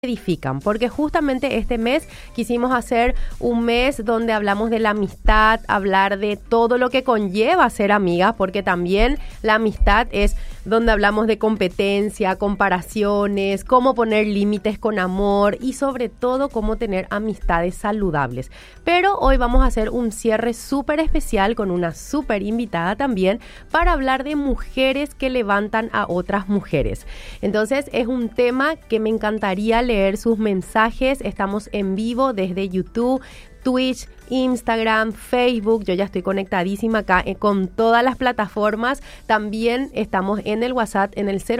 edifican, porque justamente este mes quisimos hacer un mes donde hablamos de la amistad, hablar de todo lo que conlleva ser amigas, porque también la amistad es donde hablamos de competencia, comparaciones, cómo poner límites con amor y sobre todo cómo tener amistades saludables. Pero hoy vamos a hacer un cierre súper especial con una súper invitada también para hablar de mujeres que levantan a otras mujeres. Entonces es un tema que me encantaría leer sus mensajes. Estamos en vivo desde YouTube, Twitch, Instagram, Facebook. Yo ya estoy conectadísima acá con todas las plataformas. También estamos en el WhatsApp en el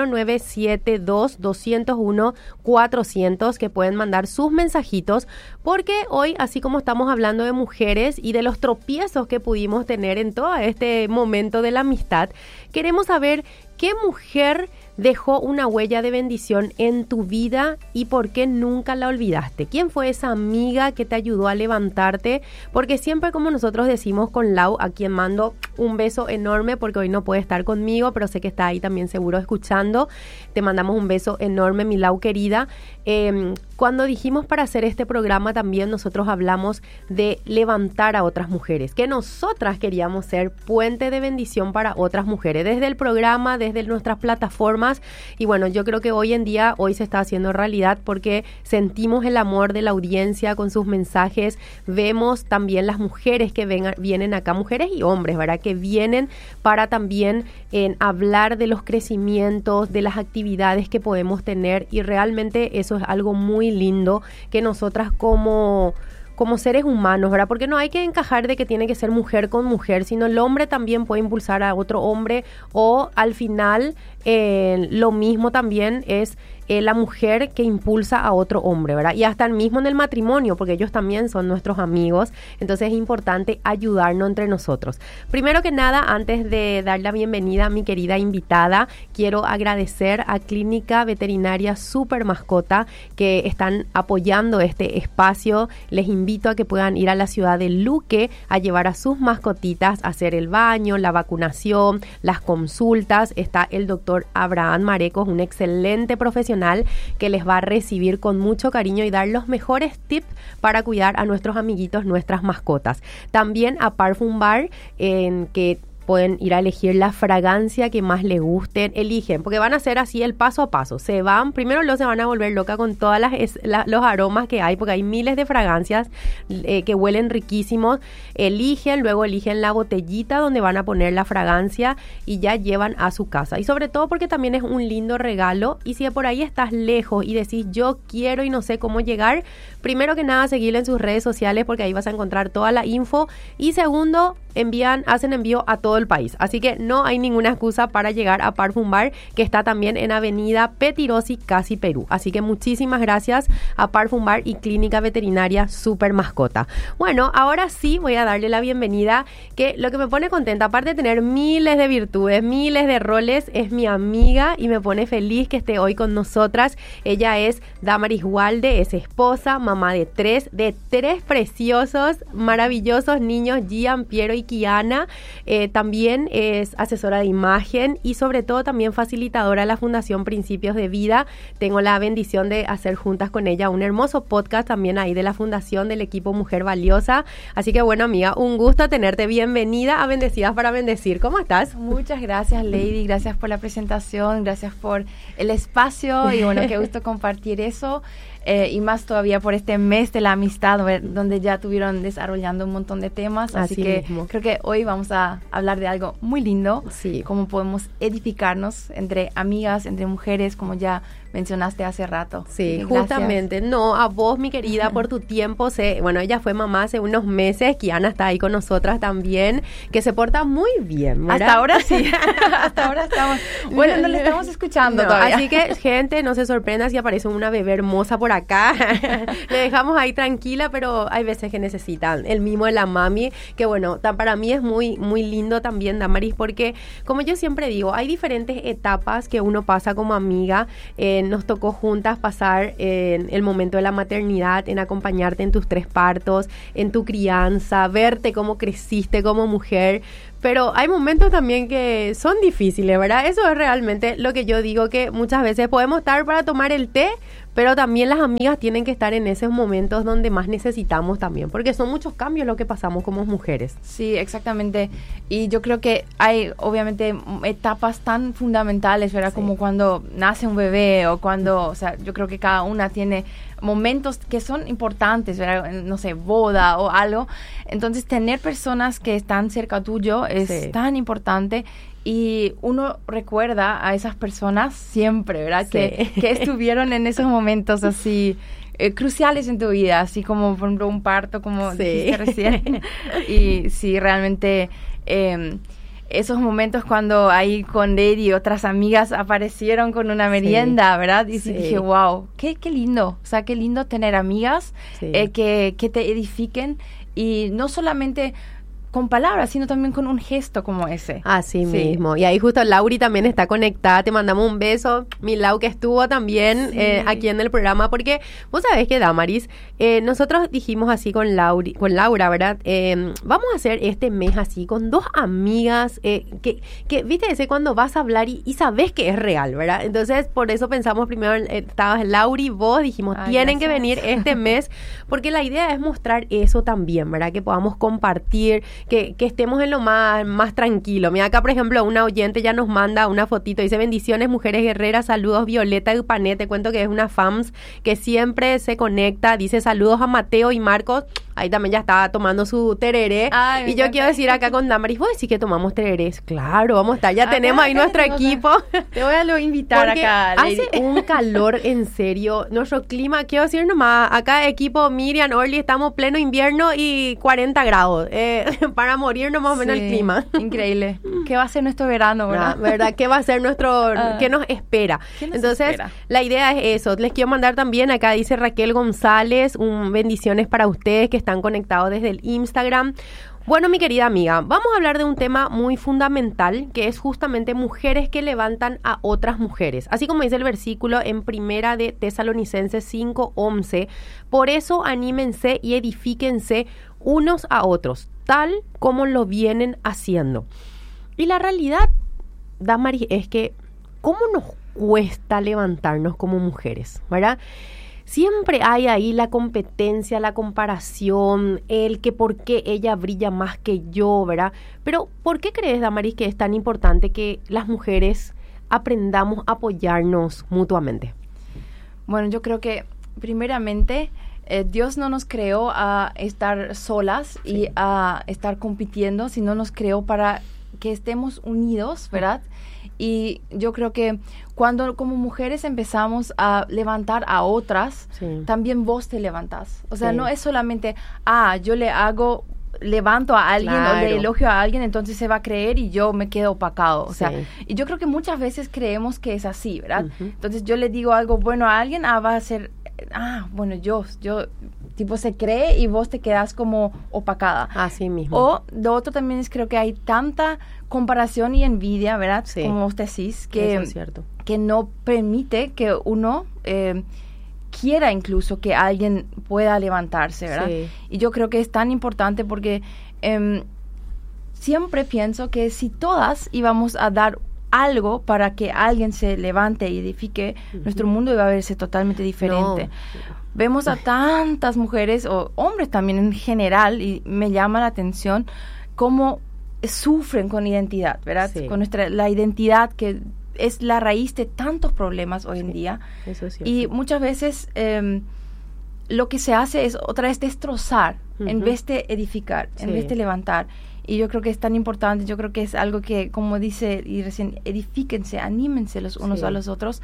0972-201-400 que pueden mandar sus mensajitos, porque hoy, así como estamos hablando de mujeres y de los tropiezos que pudimos tener en todo este momento de la amistad, queremos saber qué mujer dejó una huella de bendición en tu vida y por qué nunca la olvidaste. ¿Quién fue esa amiga que te ayudó a levantarte? Porque siempre, como nosotros decimos con Lau, a quien mando un beso enorme porque hoy no puede estar conmigo, pero sé que está ahí también seguro escuchando. Te mandamos un beso enorme, mi Lau querida. Cuando dijimos para hacer este programa también nosotros hablamos de levantar a otras mujeres, que nosotras queríamos ser puente de bendición para otras mujeres, desde el programa, desde nuestras plataformas. Y bueno, yo creo que hoy en día, hoy se está haciendo realidad porque sentimos el amor de la audiencia con sus mensajes. Vemos también las mujeres que vienen acá, mujeres y hombres, ¿verdad? Que vienen para también hablar de los crecimientos, de las actividades que podemos tener, y realmente eso es algo muy lindo que nosotras como seres humanos, ¿verdad? Porque no hay que encajar de que tiene que ser mujer con mujer, sino el hombre también puede impulsar a otro hombre, o al final lo mismo también es la mujer que impulsa a otro hombre, ¿verdad? Y hasta el mismo en el matrimonio, porque ellos también son nuestros amigos. Entonces es importante ayudarnos entre nosotros. Primero que nada, antes de dar la bienvenida a mi querida invitada, quiero agradecer a Clínica Veterinaria Super Mascota que están apoyando este espacio. Les invito a que puedan ir a la ciudad de Luque a llevar a sus mascotitas a hacer el baño, la vacunación, las consultas. Está el doctor Abraham Marecos, un excelente profesional que les va a recibir con mucho cariño y dar los mejores tips para cuidar a nuestros amiguitos, nuestras mascotas. También a Parfum Bar, que pueden ir a elegir la fragancia que más les gusten. Eligen, porque van a hacer así el paso a paso. Primero se van a volver loca con todas los aromas que hay, porque hay miles de fragancias que huelen riquísimos. Luego eligen la botellita donde van a poner la fragancia y ya llevan a su casa. Y sobre todo porque también es un lindo regalo. Y si de por ahí estás lejos y decís yo quiero y no sé cómo llegar, primero que nada seguirle en sus redes sociales, porque ahí vas a encontrar toda la info. Y segundo, hacen envío a todo el país, así que no hay ninguna excusa para llegar a Parfum Bar, que está también en Avenida Petirosi, casi Perú. Así que muchísimas gracias a Parfum Bar y Clínica Veterinaria Super Mascota. Bueno, ahora sí voy a darle la bienvenida, que lo que me pone contenta, aparte de tener miles de virtudes, miles de roles, es mi amiga y me pone feliz que esté hoy con nosotras. Ella es Damaris Walde, es esposa, mamá de tres preciosos, maravillosos niños, Gian, Piero y Kiana. También es asesora de imagen y sobre todo también facilitadora de la Fundación Principios de Vida. Tengo la bendición de hacer juntas con ella un hermoso podcast también ahí de la Fundación del equipo Mujer Valiosa. Así que bueno, amiga, un gusto tenerte. Bienvenida a Bendecidas para Bendecir. ¿Cómo estás? Muchas gracias, Lady. Gracias por la presentación, gracias por el espacio y bueno, qué gusto compartir eso. Y más todavía por este mes de la amistad, donde ya estuvieron desarrollando un montón de temas. Así que mismo. Creo que hoy vamos a hablar de algo muy lindo. Sí. Cómo podemos edificarnos entre amigas, entre mujeres, como ya mencionaste hace rato. Sí, justamente. No, a vos, mi querida, por tu tiempo. Bueno, ella fue mamá hace unos meses. Kiana está ahí con nosotras también, que se porta muy bien, ¿verdad? Hasta ahora sí. Hasta ahora estamos. Bueno, no le estamos escuchando todavía. Así que, gente, no se sorprenda si aparece una bebé hermosa por acá. Le dejamos ahí tranquila, pero hay veces que necesitan el mimo de la mami, que bueno, para mí es muy, muy lindo también, Damaris, porque como yo siempre digo, hay diferentes etapas que uno pasa como amiga. Nos tocó juntas pasar en el momento de la maternidad, en acompañarte en tus 3 partos, en tu crianza, verte cómo creciste como mujer. Pero hay momentos también que son difíciles, ¿verdad? Eso es realmente lo que yo digo, que muchas veces podemos estar para tomar el té, pero también las amigas tienen que estar en esos momentos donde más necesitamos también, porque son muchos cambios lo que pasamos como mujeres. Sí, exactamente. Y yo creo que hay obviamente etapas tan fundamentales, ¿verdad? Sí. Como cuando nace un bebé o cuando, o sea, yo creo que cada una tiene momentos que son importantes, ¿verdad? No sé, boda o algo. Entonces, tener personas que están cerca tuyo es tan importante. Y uno recuerda a esas personas siempre, ¿verdad? Sí. Que estuvieron en esos momentos así cruciales en tu vida, así como por ejemplo un parto, como dijiste recién. Y sí, realmente esos momentos cuando ahí con Lady y otras amigas aparecieron con una merienda, ¿verdad? Y dije, wow, qué lindo, o sea, qué lindo tener amigas que te edifiquen y no solamente con palabras, sino también con un gesto como ese. Así mismo. Y ahí justo Lauri también está conectada. Te mandamos un beso. Mi Lau, que estuvo también aquí en el programa, porque vos sabés que, Damaris, nosotros dijimos así con Laura, ¿verdad? Vamos a hacer este mes así con dos amigas que viste ese cuando vas a hablar y sabés que es real, ¿verdad? Entonces, por eso pensamos primero, estabas Lauri, vos, dijimos, tienen que venir este mes, porque la idea es mostrar eso también, ¿verdad? Que podamos compartir, que estemos en lo más tranquilo. Mira, acá por ejemplo una oyente ya nos manda una fotito, dice: bendiciones mujeres guerreras, saludos Violeta Upané, te cuento que es una fans que siempre se conecta, dice saludos a Mateo y Marcos, ahí también ya estaba tomando su tereré. Y yo quiero decir acá con Damaris, ¿vos decís que tomamos tererés? Claro, vamos a estar, ya tenemos ahí nuestro equipo. Te voy a invitar acá, Lady. Hace un calor en serio, nuestro clima, quiero decir nomás, acá equipo Miriam, Orly, estamos pleno invierno y 40 grados, para morirnos más o menos el clima. Increíble. ¿Qué va a ser nuestro verano, verdad? ¿Verdad? ¿Qué va a ser qué nos espera? Entonces, la idea es eso. Les quiero mandar también, acá dice Raquel González, bendiciones para ustedes que están conectados desde el Instagram. Bueno, mi querida amiga, vamos a hablar de un tema muy fundamental, que es justamente mujeres que levantan a otras mujeres. Así como dice el versículo en Primera de Tesalonicenses 5:11, por eso anímense y edifíquense unos a otros, tal como lo vienen haciendo. Y la realidad, Damaris, es que ¿cómo nos cuesta levantarnos como mujeres, verdad? Siempre hay ahí la competencia, la comparación, el que por qué ella brilla más que yo, ¿verdad? Pero ¿por qué crees, Damaris, que es tan importante que las mujeres aprendamos a apoyarnos mutuamente? Bueno, yo creo que primeramente Dios no nos creó a estar solas y a estar compitiendo, sino nos creó para que estemos unidos, ¿verdad? Y yo creo que cuando como mujeres empezamos a levantar a otras, también vos te levantás. O sea, no es solamente, yo levanto a alguien o le elogio a alguien, entonces se va a creer y yo me quedo opacado. O sea, y yo creo que muchas veces creemos que es así, ¿verdad? Entonces yo le digo algo bueno a alguien, va a ser, bueno, yo tipo se cree y vos te quedas como opacada. Así mismo. O lo otro también es, creo que hay tanta comparación y envidia, ¿verdad? Como vos decís, que, eso es cierto, que no permite que uno quiera incluso que alguien pueda levantarse, ¿verdad? Y yo creo que es tan importante porque siempre pienso que si todas íbamos a dar algo para que alguien se levante y edifique, nuestro mundo iba a verse totalmente diferente. Vemos a tantas mujeres o hombres también en general, y me llama la atención cómo sufren con identidad, ¿verdad? Con la identidad que es la raíz de tantos problemas hoy en día. Eso es cierto. Y muchas veces lo que se hace es otra vez destrozar en vez de edificar, en vez de levantar. Y yo creo que es tan importante, yo creo que es algo que, como dice y recién, edifíquense, anímense los unos a los otros.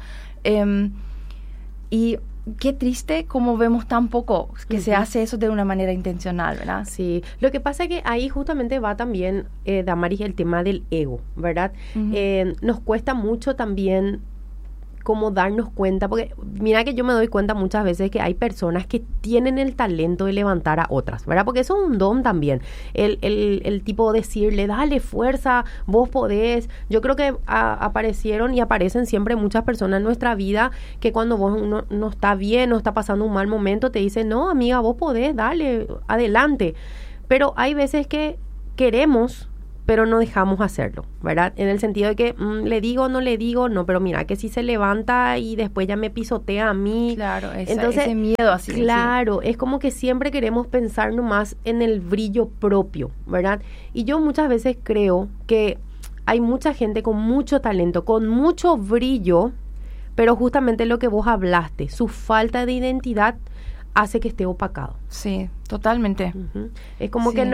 Y qué triste como vemos tan poco que se hace eso de una manera intencional, ¿verdad? Sí, lo que pasa es que ahí justamente va también, Damaris, el tema del ego, ¿verdad? Nos cuesta mucho también como darnos cuenta, porque mira que yo me doy cuenta muchas veces que hay personas que tienen el talento de levantar a otras, ¿verdad? Porque eso es un don también, el tipo decirle, dale fuerza, vos podés. Yo creo que aparecieron y aparecen siempre muchas personas en nuestra vida que cuando vos no está bien, no está pasando un mal momento, te dicen, no amiga, vos podés, dale, adelante. Pero hay veces que queremos pero no dejamos hacerlo, ¿verdad? En el sentido de que le digo, no, pero mira, que si se levanta y después ya me pisotea a mí. Claro, Entonces, ese miedo así. Claro, es como que siempre queremos pensar nomás en el brillo propio, ¿verdad? Y yo muchas veces creo que hay mucha gente con mucho talento, con mucho brillo, pero justamente lo que vos hablaste, su falta de identidad hace que esté opacado. Sí, totalmente. Uh-huh. Es como que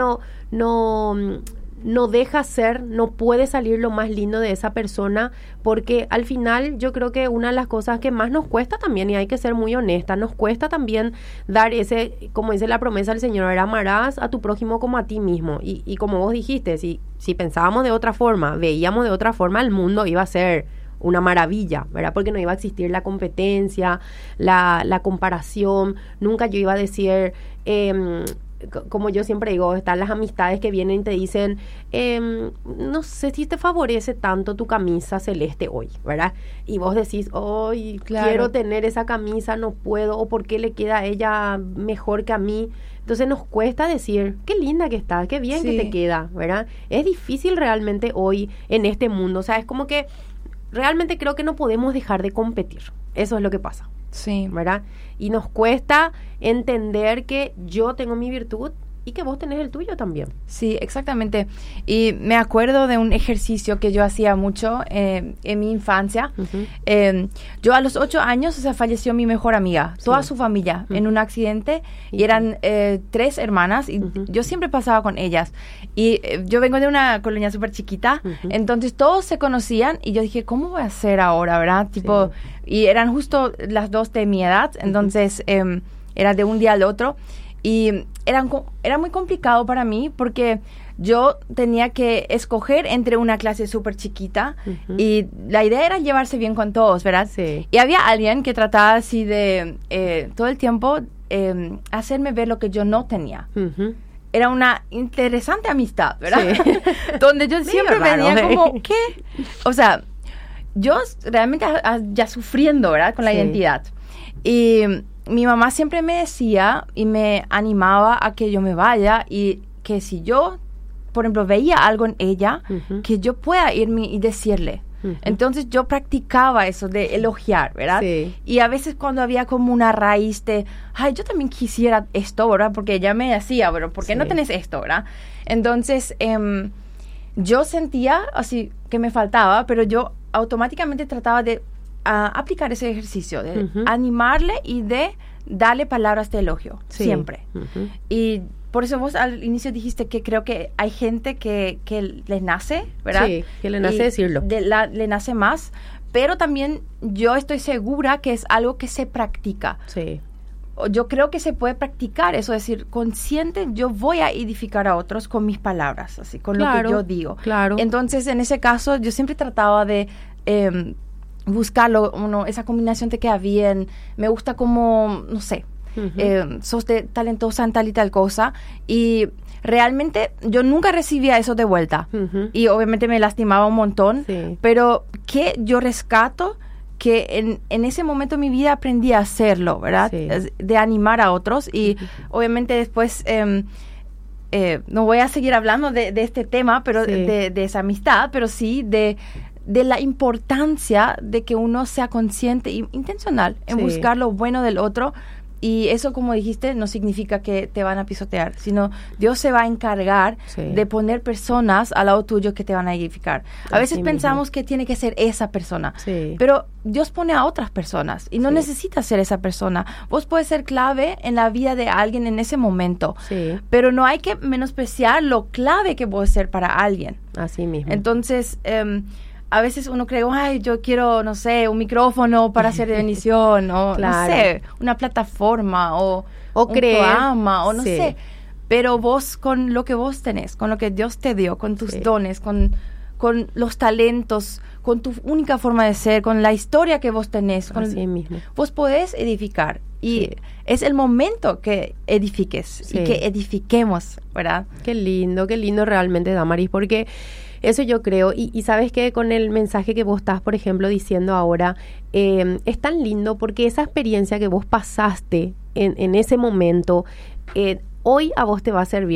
no deja ser, no puede salir lo más lindo de esa persona, porque al final yo creo que una de las cosas que más nos cuesta también, y hay que ser muy honesta, nos cuesta también dar ese, como dice la promesa del Señor, amarás a tu prójimo como a ti mismo. Y como vos dijiste, si pensábamos de otra forma, veíamos de otra forma, el mundo iba a ser una maravilla, ¿verdad? Porque no iba a existir la competencia, la comparación. Nunca yo iba a decir, como yo siempre digo, están las amistades que vienen y te dicen, no sé si te favorece tanto tu camisa celeste hoy, ¿verdad? Y vos decís, hoy quiero tener esa camisa, no puedo, o por qué le queda a ella mejor que a mí. Entonces nos cuesta decir, qué linda que está, qué bien que te queda, ¿verdad? Es difícil realmente hoy en este mundo, o sea, es como que realmente creo que no podemos dejar de competir. Eso es lo que pasa. Sí. ¿Verdad? Y nos cuesta entender que yo tengo mi virtud y que vos tenés el tuyo también. Sí, exactamente. Y me acuerdo de un ejercicio que yo hacía mucho en mi infancia. Uh-huh. Yo a los 8 años, falleció mi mejor amiga, toda su familia, en un accidente, y eran 3 hermanas, y yo siempre pasaba con ellas. Y yo vengo de una colonia súper chiquita, entonces todos se conocían, y yo dije, ¿cómo voy a hacer ahora, verdad? Tipo, y eran justo las 2 de mi edad, entonces era de un día al otro. Y era muy complicado para mí porque yo tenía que escoger entre una clase súper chiquita y la idea era llevarse bien con todos, ¿verdad? Sí. Y había alguien que trataba así de todo el tiempo hacerme ver lo que yo no tenía. Era una interesante amistad, ¿verdad? Sí. Donde yo siempre venía como, ¿qué? O sea, yo realmente ya sufriendo, ¿verdad? Con la identidad. Y mi mamá siempre me decía y me animaba a que yo me vaya y que si yo, por ejemplo, veía algo en ella, que yo pueda irme y decirle. Entonces yo practicaba eso de elogiar, ¿verdad? Sí. Y a veces cuando había como una raíz de, ay, yo también quisiera esto, ¿verdad? Porque ella me decía, bueno, ¿por qué no tenés esto, verdad? Entonces yo sentía así que me faltaba, pero yo automáticamente trataba de aplicar ese ejercicio, de animarle y de darle palabras de elogio, siempre. Y por eso vos al inicio dijiste que creo que hay gente que le nace, ¿verdad? Sí, que le nace decirlo. Le nace más, pero también yo estoy segura que es algo que se practica. Sí. Yo creo que se puede practicar eso, es decir, consciente, yo voy a edificar a otros con mis palabras, así, con lo que yo digo. Claro. Entonces, en ese caso, yo siempre trataba de buscarlo, esa combinación te queda bien, me gusta como, no sé, sos talentosa en tal y tal cosa, y realmente yo nunca recibía eso de vuelta, y obviamente me lastimaba un montón, pero que yo rescato que en ese momento de mi vida aprendí a hacerlo, ¿verdad? Sí. De animar a otros, y obviamente después no voy a seguir hablando de este tema, pero de esa amistad, pero sí de la importancia de que uno sea consciente e intencional en buscar lo bueno del otro. Y eso, como dijiste, no significa que te van a pisotear, sino Dios se va a encargar de poner personas al lado tuyo que te van a edificar. A veces pensamos que tiene que ser esa persona, pero Dios pone a otras personas y no necesitas ser esa persona. Vos puedes ser clave en la vida de alguien en ese momento, pero no hay que menospreciar lo clave que puedes ser para alguien. Así mismo. Entonces, a veces uno cree, ay, yo quiero, no sé, un micrófono para hacer de bendición, o no sé, una plataforma, o un programa, o no sé. Pero vos, con lo que vos tenés, con lo que Dios te dio, con tus dones, con los talentos, con tu única forma de ser, con la historia que vos tenés, así mismo, vos podés edificar. Y es el momento que edifiques y que edifiquemos, ¿verdad? Qué lindo realmente, Damaris, porque eso yo creo, y sabes que con el mensaje que vos estás, por ejemplo, diciendo ahora, es tan lindo porque esa experiencia que vos pasaste en ese momento, hoy a vos te va a servir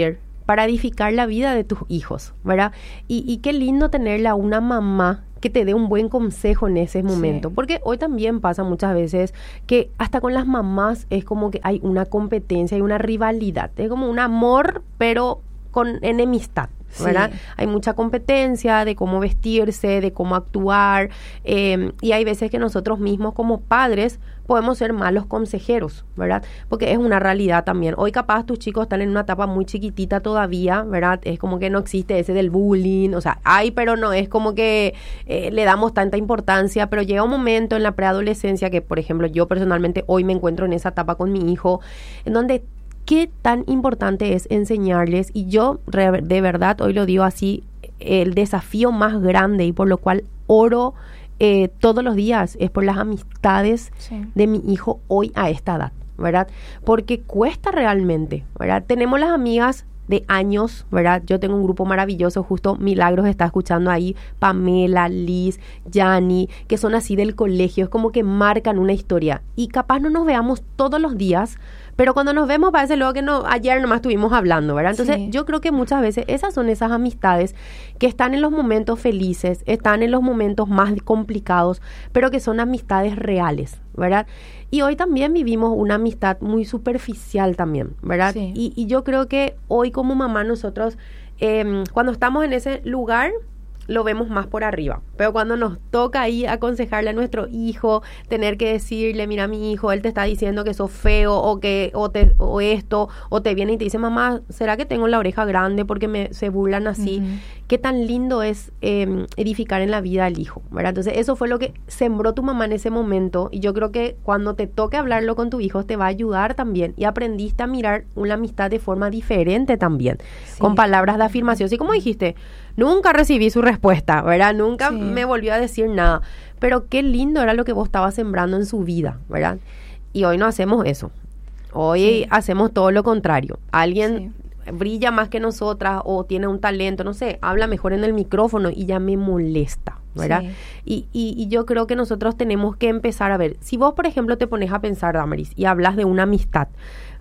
para edificar la vida de tus hijos, ¿verdad? Y qué lindo tenerle a una mamá que te dé un buen consejo en ese momento, porque hoy también pasa muchas veces que hasta con las mamás es como que hay una competencia, hay una rivalidad, es como un amor, pero con enemistad, ¿verdad? Hay mucha competencia de cómo vestirse, de cómo actuar, y hay veces que nosotros mismos como padres podemos ser malos consejeros, ¿verdad? Porque es una realidad también. Hoy capaz tus chicos están en una etapa muy chiquitita todavía, ¿verdad? Es como que no existe ese del bullying, o sea, hay, pero no es como que le damos tanta importancia, pero llega un momento en la preadolescencia que, por ejemplo, yo personalmente hoy me encuentro en esa etapa con mi hijo, en donde qué tan importante es enseñarles, y yo de verdad hoy lo digo así, el desafío más grande y por lo cual oro todos los días es por las amistades de mi hijo hoy a esta edad, ¿verdad? Porque cuesta realmente, ¿verdad? Tenemos las amigas de años, ¿verdad? Yo tengo un grupo maravilloso, justo Milagros está escuchando ahí, Pamela, Liz, Yani, que son así del colegio, es como que marcan una historia, y capaz no nos veamos todos los días, pero cuando nos vemos parece luego que no, ayer nomás estuvimos hablando, ¿verdad? Entonces yo creo que muchas veces esas son esas amistades que están en los momentos felices, están en los momentos más complicados, pero que son amistades reales, ¿verdad? Y hoy también vivimos una amistad muy superficial también, ¿verdad? Sí. Y yo creo que hoy como mamá nosotros, cuando estamos en ese lugar, lo vemos más por arriba. Pero cuando nos toca ahí aconsejarle a nuestro hijo, tener que decirle, mira, mi hijo, él te está diciendo que sos feo o esto, o te viene y te dice, mamá, ¿será que tengo la oreja grande porque se burlan así? Qué tan lindo es edificar en la vida del hijo, ¿verdad? Entonces eso fue lo que sembró tu mamá en ese momento, y yo creo que cuando te toque hablarlo con tu hijo te va a ayudar también, y aprendiste a mirar una amistad de forma diferente también, con palabras de afirmación, así como dijiste, nunca recibí su respuesta, ¿verdad? Nunca me volvió a decir nada, pero qué lindo era lo que vos estabas sembrando en su vida, ¿verdad? Y hoy no hacemos eso, hoy hacemos todo lo contrario, alguien brilla más que nosotras o tiene un talento, no sé, habla mejor en el micrófono y ya me molesta, ¿verdad? Y yo creo que nosotros tenemos que empezar a ver, si vos por ejemplo te pones a pensar, Damaris, y hablas de una amistad,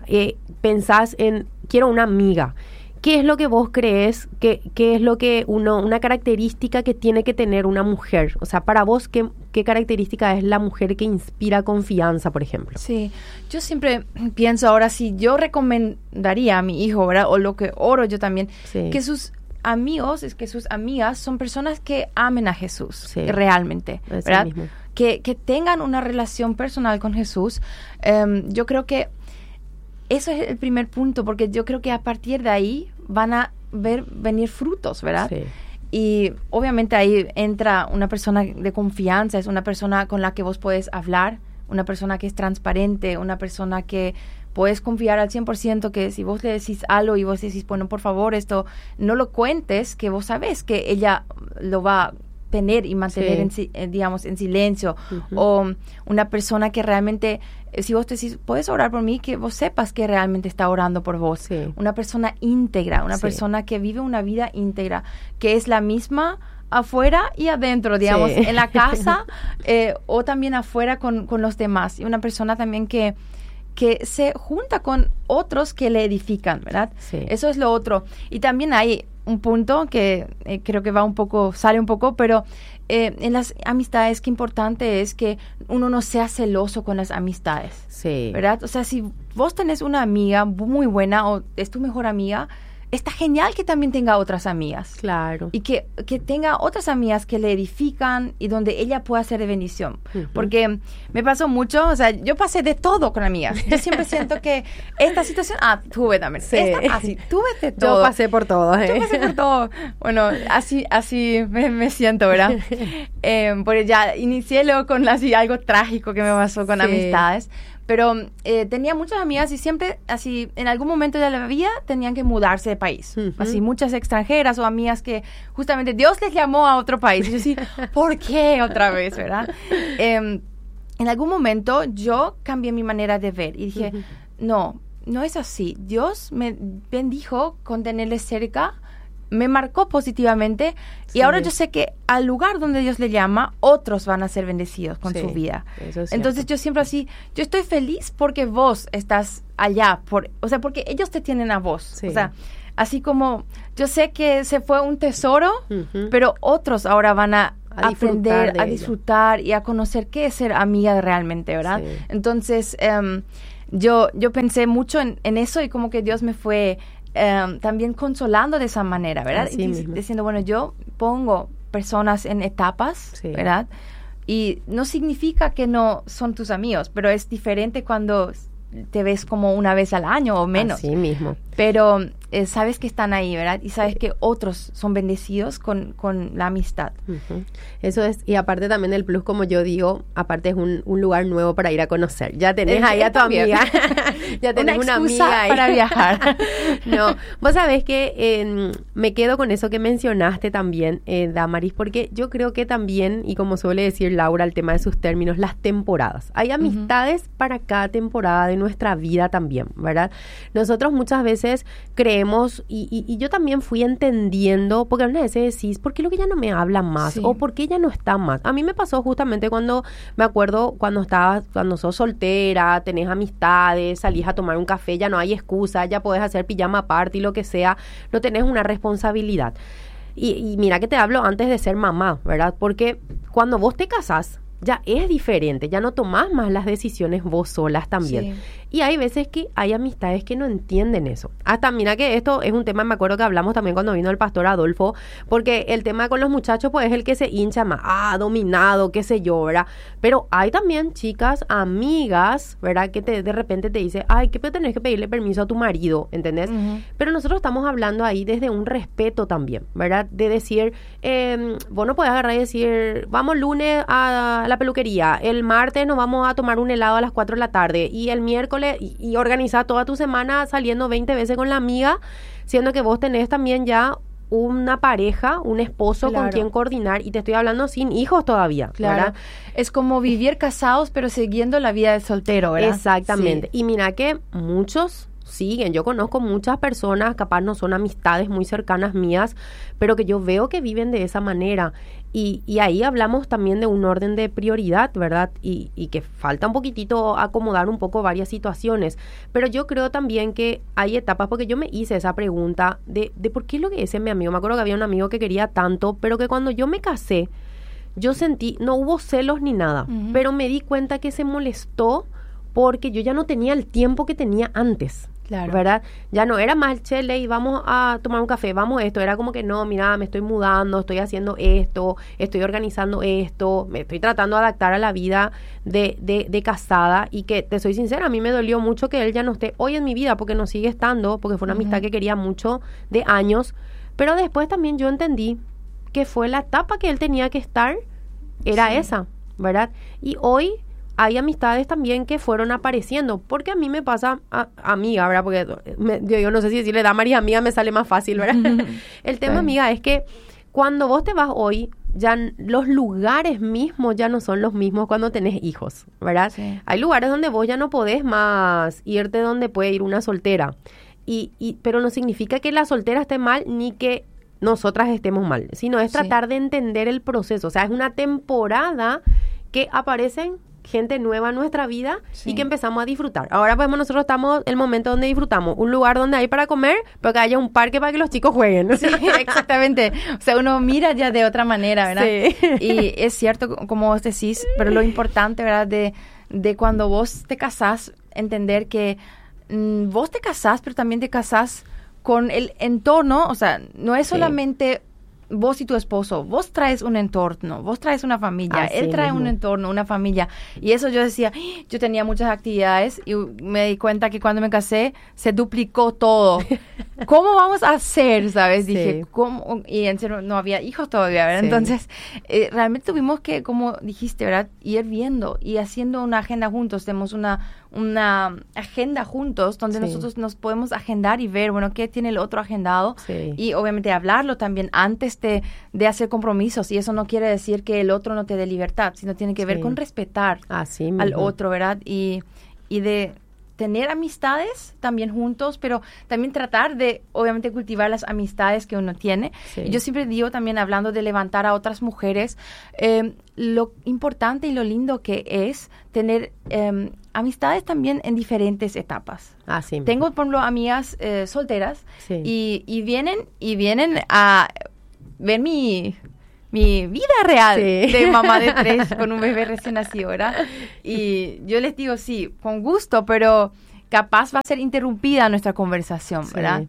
pensás en, quiero una amiga, ¿qué es lo que vos crees? ¿Qué es lo que una característica que tiene que tener una mujer? O sea, para vos, ¿qué característica es la mujer que inspira confianza, por ejemplo? Sí, yo siempre pienso ahora, si yo recomendaría a mi hijo, ¿verdad? O lo que oro yo también, que sus amigos, es que sus amigas son personas que amen a Jesús, realmente, ¿verdad? Mismo. Que tengan una relación personal con Jesús. Yo creo que eso es el primer punto, porque yo creo que a partir de ahí van a venir frutos, ¿verdad? Sí. Y obviamente ahí entra una persona de confianza, es una persona con la que vos podés hablar, una persona que es transparente, una persona que puedes confiar al 100%, que si vos le decís algo y vos decís, bueno, por favor, esto no lo cuentes, que vos sabés que ella lo va a tener y mantener en silencio, o una persona que realmente, si vos te decís, puedes orar por mí, que vos sepas que realmente está orando por vos, una persona íntegra, una persona que vive una vida íntegra, que es la misma afuera y adentro, digamos, en la casa o también afuera con los demás, y una persona también que se junta con otros que le edifican, ¿verdad? Eso es lo otro. Y también hay un punto que creo que sale un poco, pero en las amistades, qué importante es que uno no sea celoso con las amistades, ¿verdad? O sea, si vos tenés una amiga muy buena o es tu mejor amiga, está genial que también tenga otras amigas. Claro. Y que tenga otras amigas que le edifican y donde ella pueda ser de bendición. Porque me pasó mucho, o sea, yo pasé de todo con amigas. Yo siempre siento que esta situación, tuve también. Tuve de todo. Yo pasé por todo. Yo pasé por todo. Bueno, así me siento, ¿verdad? Porque ya inicié luego con algo trágico que me pasó con amistades. Pero tenía muchas amigas y siempre, así, en algún momento de la vida tenían que mudarse de país. Así, muchas extranjeras o amigas que justamente Dios les llamó a otro país. Y yo así, ¿por qué otra vez, verdad? En algún momento yo cambié mi manera de ver y dije, no es así. Dios me bendijo con tenerles cerca me marcó positivamente Sí. y ahora yo sé que al lugar donde Dios le llama, otros van a ser bendecidos con Sí, su vida. eso es Entonces cierto. yo siempre así, yo estoy feliz porque vos estás allá, o sea, porque ellos te tienen a vos. Sí. O sea, así como yo sé que se fue un tesoro, Ujú. pero otros ahora van a A disfrutar aprender, de a ella. disfrutar y a conocer qué es ser amiga realmente, ¿verdad? Sí. Entonces, yo pensé mucho en eso y como que Dios me fue también consolando de esa manera, ¿verdad? Así Y mismo. diciendo, bueno, yo pongo personas en etapas, Sí. ¿verdad? Y no significa que no son tus amigos, pero es diferente cuando te ves como una vez al año o menos. Así mismo. Pero sabes que están ahí, ¿verdad? Y sabes que otros son bendecidos con la amistad. Ujú. Eso es, y aparte también el plus, como yo digo, aparte es un lugar nuevo para ir a conocer. Ya tenés ahí a tu También. amiga, ya tenés una excusa amiga ahí. para viajar. No, vos sabés que me quedo con eso que mencionaste también, Damaris, porque yo creo que también, y como suele decir Laura, el tema de sus términos, las temporadas. Hay amistades para cada temporada de nuestra vida también, ¿verdad? Nosotros muchas veces creemos, y yo también fui entendiendo, porque algunas veces decís, ¿por qué lo que ella no me habla más? Sí. O ¿por qué ella no está más? A mí me pasó justamente cuando, me acuerdo, cuando sos soltera, tenés amistades, salís a tomar un café, ya no hay excusa, ya podés hacer pijama party, lo que sea, no tenés una responsabilidad. Y mira que te hablo antes de ser mamá, ¿verdad? Porque cuando vos te casás, ya es diferente, ya no tomás más las decisiones vos solas también. Sí. Y hay veces que hay amistades que no entienden eso. Hasta mira que esto es un tema, me acuerdo que hablamos también cuando vino el pastor Adolfo, porque el tema con los muchachos pues es el que se hincha más, dominado, qué sé yo, ¿verdad? Pero hay también chicas, amigas, ¿verdad? Que de repente te dice, ay, que tenés que pedirle permiso a tu marido, ¿entendés? Ujú. Pero nosotros estamos hablando ahí desde un respeto también, ¿verdad? De decir, vos no podés agarrar y decir, vamos lunes a la peluquería, el martes nos vamos a tomar un helado a las 4 de la tarde y el miércoles y organizar toda tu semana saliendo 20 veces con la amiga, siendo que vos tenés también ya una pareja, un esposo con Claro. quien coordinar, y te estoy hablando sin hijos todavía, Claro. ¿verdad? Es como vivir casados, pero siguiendo la vida de soltero, ¿verdad? Exactamente. Sí. Y mira que muchos siguen. Yo conozco muchas personas, capaz no son amistades muy cercanas mías, pero que yo veo que viven de esa manera. Y ahí hablamos también de un orden de prioridad, ¿verdad? Y que falta un poquitito acomodar un poco varias situaciones. Pero yo creo también que hay etapas, porque yo me hice esa pregunta de por qué lo que ese mi amigo. Me acuerdo que había un amigo que quería tanto, pero que cuando yo me casé, yo sentí, no hubo celos ni nada, Ujú. pero me di cuenta que se molestó porque yo ya no tenía el tiempo que tenía antes. Claro. ¿Verdad? Ya no era más, che, Ley, vamos a tomar un café, vamos a esto. Era como que no, mira, me estoy mudando, estoy haciendo esto, estoy organizando esto, me estoy tratando de adaptar a la vida de casada. Y que, te soy sincera, a mí me dolió mucho que él ya no esté hoy en mi vida, porque no sigue estando, porque fue una amistad que quería mucho de años. Pero después también yo entendí que fue la etapa que él tenía que estar, era Sí. esa, ¿verdad? Y hoy hay amistades también que fueron apareciendo, porque a mí me pasa, amiga, ¿verdad? Porque yo no sé si decirle da María amiga me sale más fácil, ¿verdad? El tema, Sí. amiga, es que cuando vos te vas hoy, ya los lugares mismos ya no son los mismos cuando tenés hijos, ¿verdad? Sí. Hay lugares donde vos ya no podés más irte donde puede ir una soltera, pero no significa que la soltera esté mal ni que nosotras estemos mal, sino es Sí. tratar de entender el proceso. O sea, es una temporada que aparecen gente nueva en nuestra vida Sí. y que empezamos a disfrutar. Ahora pues nosotros estamos en el momento donde disfrutamos, un lugar donde hay para comer, pero que haya un parque para que los chicos jueguen. Sí, exactamente. O sea, uno mira ya de otra manera, ¿verdad? Sí. Y es cierto, como vos decís, pero lo importante, ¿verdad? De cuando vos te casás, entender que vos te casás, pero también te casás con el entorno. O sea, no es Sí. solamente vos y tu esposo, vos traes un entorno, vos traes una familia, Así él trae mismo. un entorno, una familia. Y eso yo decía, yo tenía muchas actividades y me di cuenta que cuando me casé se duplicó todo. ¿Cómo vamos a hacer? ¿Sabes? Sí. Dije, ¿cómo? Y en serio, no había hijos todavía, ¿verdad? Sí. Entonces, realmente tuvimos que, como dijiste, ¿verdad? Ir viendo y haciendo una agenda juntos. Tenemos una agenda juntos donde Sí. nosotros nos podemos agendar y ver, bueno, qué tiene el otro agendado. Sí. Y obviamente hablarlo también antes de hacer compromisos. Y eso no quiere decir que el otro no te dé libertad, sino tiene que ver Sí. con respetar Así al mismo. otro, ¿verdad? Y de tener amistades también juntos, pero también tratar de, obviamente, cultivar las amistades que uno tiene. Sí. Y yo siempre digo también, hablando de levantar a otras mujeres, lo importante y lo lindo que es tener amistades también en diferentes etapas. Así Tengo, por ejemplo, amigas solteras Sí. y vienen a ver mi vida real Sí. de mamá de 3 con un bebé recién nacido, ¿verdad? Y yo les digo, sí, con gusto, pero capaz va a ser interrumpida nuestra conversación, ¿verdad?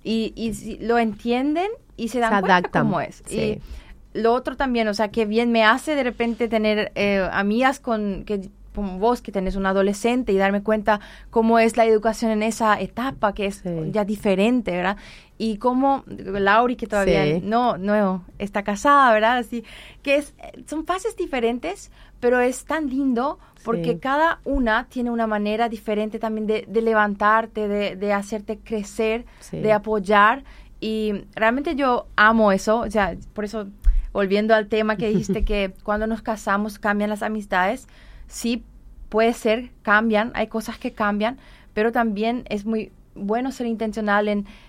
Y si lo entienden y se dan cuenta adaptan. cómo es. Sí. Y lo otro también, o sea, que bien me hace de repente tener amigas como vos, que tenés un adolescente, y darme cuenta cómo es la educación en esa etapa, que es ya diferente, ¿verdad? Y cómo Lauri, que todavía no está casada, ¿verdad? Así que son fases diferentes, pero es tan lindo porque cada una tiene una manera diferente también de levantarte, de hacerte crecer, de apoyar. Y realmente yo amo eso. O sea, por eso, volviendo al tema que dijiste, que cuando nos casamos cambian las amistades. Sí, puede ser, cambian, hay cosas que cambian, pero también es muy bueno ser intencional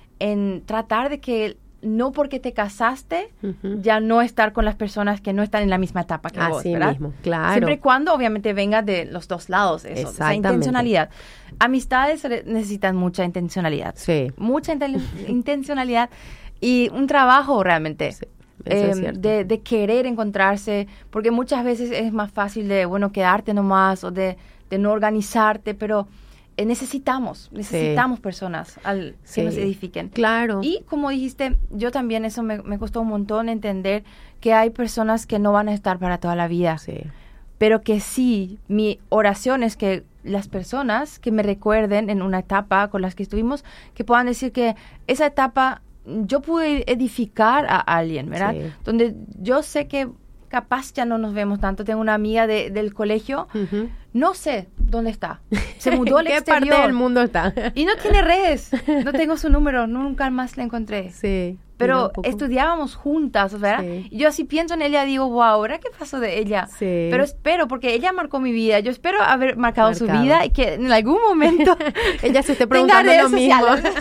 en tratar de que no porque te casaste ya no estar con las personas que no están en la misma etapa que vos, ¿verdad? Así mismo, claro. Siempre y cuando obviamente venga de los dos lados eso, esa intencionalidad. Amistades necesitan mucha intencionalidad. Sí. Mucha intencionalidad y un trabajo realmente. Sí. Eso es cierto. De querer encontrarse, porque muchas veces es más fácil de, quedarte nomás o de no organizarte, pero necesitamos personas que nos edifiquen. Claro. Y como dijiste, yo también, eso me costó un montón entender que hay personas que no van a estar para toda la vida. Sí. Pero que sí, mi oración es que las personas que me recuerden en una etapa con las que estuvimos, que puedan decir que esa etapa yo pude edificar a alguien, ¿verdad? Sí. Donde yo sé que capaz ya no nos vemos tanto. Tengo una amiga del colegio, no sé dónde está. Se mudó al exterior. ¿Qué parte del mundo está? Y no tiene redes. No tengo su número, nunca más la encontré. Sí. Pero estudiábamos juntas, ¿verdad? Sí. Y yo así pienso en ella, digo, wow, ¿ahora qué pasó de ella? Sí. Pero espero, porque ella marcó mi vida. Yo espero haber marcado su vida y que en algún momento ella se esté preguntando lo mismo.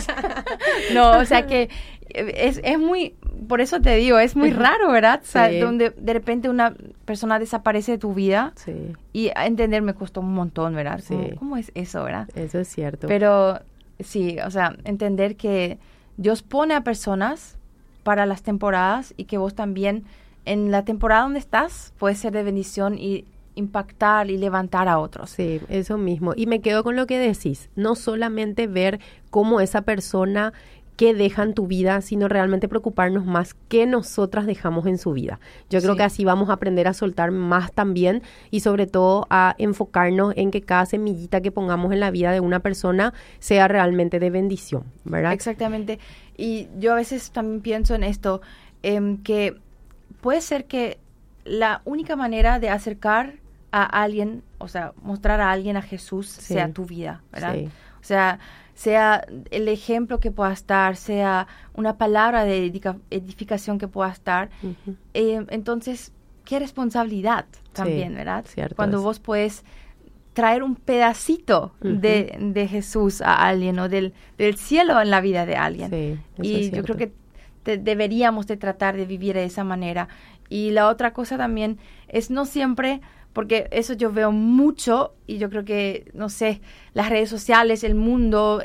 No, o sea que es muy, por eso te digo, es muy raro, ¿verdad? O sea, donde de repente una persona desaparece de tu vida. Sí. Y a entender me costó un montón, ¿verdad? Sí. ¿Cómo es eso, verdad? Eso es cierto. Pero sí, o sea, entender que Dios pone a personas para las temporadas y que vos también en la temporada donde estás puedes ser de bendición y impactar y levantar a otros. Sí, eso mismo. Y me quedo con lo que decís. No solamente ver cómo esa persona que deja en tu vida, sino realmente preocuparnos más qué nosotras dejamos en su vida. Yo creo que así vamos a aprender a soltar más también y sobre todo a enfocarnos en que cada semillita que pongamos en la vida de una persona sea realmente de bendición, ¿verdad? Exactamente. Y yo a veces también pienso en esto, que puede ser que la única manera de acercar a alguien, o sea, mostrar a alguien a Jesús sea tu vida, ¿verdad? Sí. O sea el ejemplo que puedas dar, sea una palabra de edificación que puedas dar. Entonces, qué responsabilidad también, ¿verdad? Cierto. Cuando vos puedes traer un pedacito de Jesús a alguien o del cielo en la vida de alguien. Sí, y yo creo que deberíamos de tratar de vivir de esa manera. Y la otra cosa también es no siempre, porque eso yo veo mucho y yo creo que, no sé, las redes sociales, el mundo,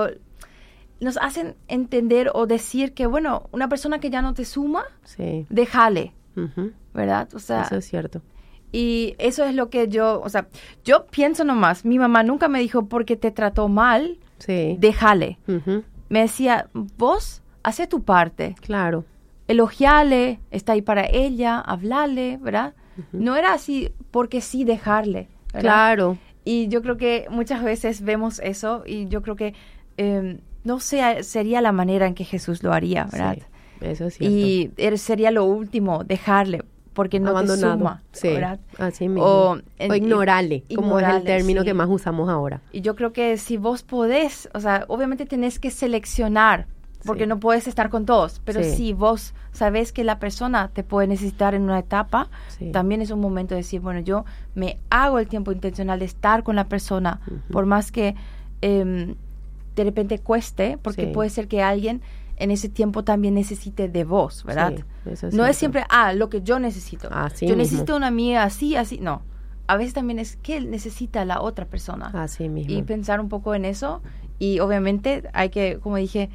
nos hacen entender o decir que, bueno, una persona que ya no te suma, déjale, ¿verdad? O sea, eso es cierto. Y eso es lo que yo pienso nomás. Mi mamá nunca me dijo, porque te trató mal, déjale. Me decía, vos, hace tu parte. Claro. Elogiale, está ahí para ella, hablale, ¿verdad? No era así, porque sí dejarle, ¿verdad? Claro. Y yo creo que muchas veces vemos eso y yo creo que no sé, sería la manera en que Jesús lo haría, ¿verdad? Sí, eso es cierto. Y sería lo último, dejarle, porque no te suma, ¿verdad? Así mismo. O ignorarle, como es el término que más usamos ahora. Y yo creo que si vos podés, o sea, obviamente tenés que seleccionar, porque no puedes estar con todos, pero si vos sabés que la persona te puede necesitar en una etapa, también es un momento de decir, bueno, yo me hago el tiempo intencional de estar con la persona, por más que de repente cueste, porque puede ser que alguien en ese tiempo también necesite de vos, ¿verdad? Sí, eso no es siempre, lo que yo necesito. Así yo mismo. Necesito una amiga así, no. A veces también es que necesita la otra persona. Así mismo. Y pensar un poco en eso. Y obviamente hay que, como dije,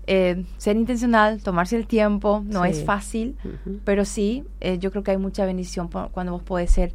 ser intencional, tomarse el tiempo. No es fácil, pero sí, yo creo que hay mucha bendición cuando vos podés ser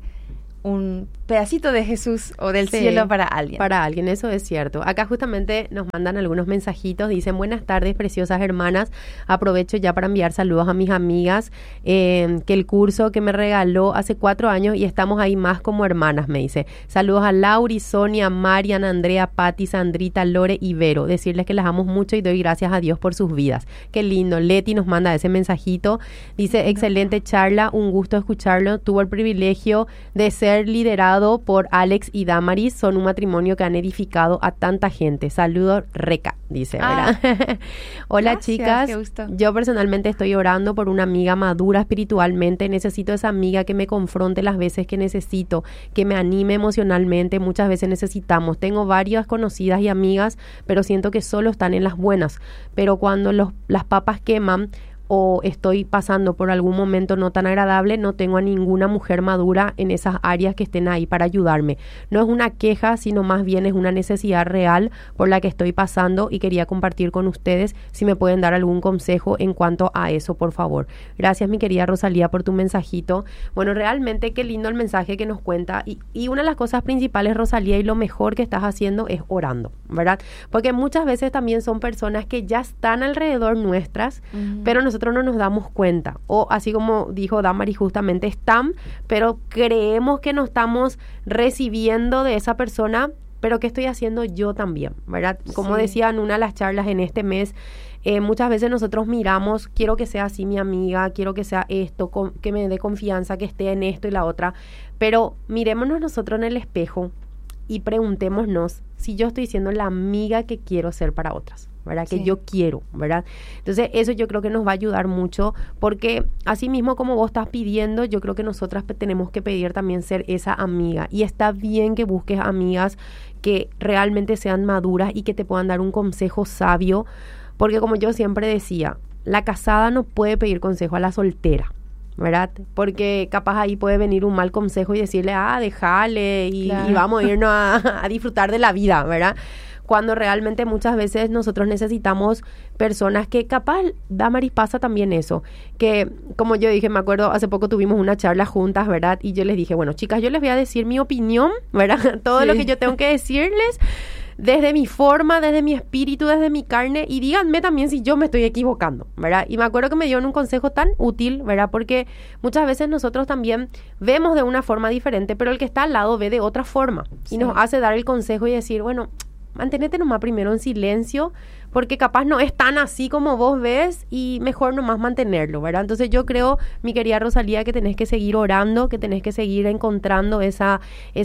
un pedacito de Jesús o del cielo para alguien. Para alguien, eso es cierto. Acá justamente nos mandan algunos mensajitos, dicen: buenas tardes, preciosas hermanas, aprovecho ya para enviar saludos a mis amigas, que el curso que me regaló hace 4 años y estamos ahí más como hermanas, me dice. Saludos a Lauri, Sonia, Marian, Andrea, Patti, Sandrita, Lore y Vero. Decirles que las amo mucho y doy gracias a Dios por sus vidas. Qué lindo. Leti nos manda ese mensajito, dice: excelente charla, un gusto escucharlo, tuvo el privilegio de ser liderado por Alex y Damaris, son un matrimonio que han edificado a tanta gente. Saludos, Reca, dice, ¿verdad? Hola, gracias, chicas, qué gusto. yo personalmente estoy orando por una amiga madura espiritualmente, necesito esa amiga que me confronte las veces que necesito, que me anime emocionalmente, muchas veces necesitamos. Tengo varias conocidas y amigas, pero siento que solo están en las buenas, pero cuando las papas queman o estoy pasando por algún momento no tan agradable, no tengo a ninguna mujer madura en esas áreas que estén ahí para ayudarme. No es una queja, sino más bien es una necesidad real por la que estoy pasando y quería compartir con ustedes si me pueden dar algún consejo en cuanto a eso, por favor. Gracias, mi querida Rosalía, por tu mensajito. Bueno, realmente qué lindo el mensaje que nos cuenta y una de las cosas principales, Rosalía, y lo mejor que estás haciendo es orando, ¿verdad? Porque muchas veces también son personas que ya están alrededor nuestras, pero nosotros no nos damos cuenta, o así como dijo Damaris, justamente están, pero creemos que no estamos recibiendo de esa persona, pero ¿qué estoy haciendo yo también? ¿Verdad? Como decía en una de las charlas en este mes, muchas veces nosotros miramos, quiero que sea así mi amiga, quiero que sea esto, que me dé confianza, que esté en esto y la otra, pero mirémonos nosotros en el espejo y preguntémonos si yo estoy siendo la amiga que quiero ser para otras, ¿verdad? Que yo quiero, ¿verdad? Entonces, eso yo creo que nos va a ayudar mucho, porque así mismo como vos estás pidiendo, yo creo que nosotras tenemos que pedir también ser esa amiga. Y está bien que busques amigas que realmente sean maduras y que te puedan dar un consejo sabio, porque como yo siempre decía, la casada no puede pedir consejo a la soltera, ¿verdad? Porque capaz ahí puede venir un mal consejo y decirle, déjale y vamos a irnos a disfrutar de la vida, ¿verdad? Cuando realmente muchas veces nosotros necesitamos personas que capaz, Damaris, pasa también eso, que como yo dije, me acuerdo, hace poco tuvimos una charla juntas, ¿verdad? Y yo les dije, bueno, chicas, yo les voy a decir mi opinión, ¿verdad? Todo lo que yo tengo que decirles, desde mi forma, desde mi espíritu, desde mi carne, y díganme también si yo me estoy equivocando, ¿verdad? Y me acuerdo que me dieron un consejo tan útil, ¿verdad? Porque muchas veces nosotros también vemos de una forma diferente, pero el que está al lado ve de otra forma, y nos hace dar el consejo y decir, bueno, mantenete nomás primero en silencio, porque capaz no es tan así como vos ves y mejor nomás mantenerlo, ¿verdad? Entonces yo creo, mi querida Rosalía, que tenés que seguir orando, que tenés que seguir encontrando ese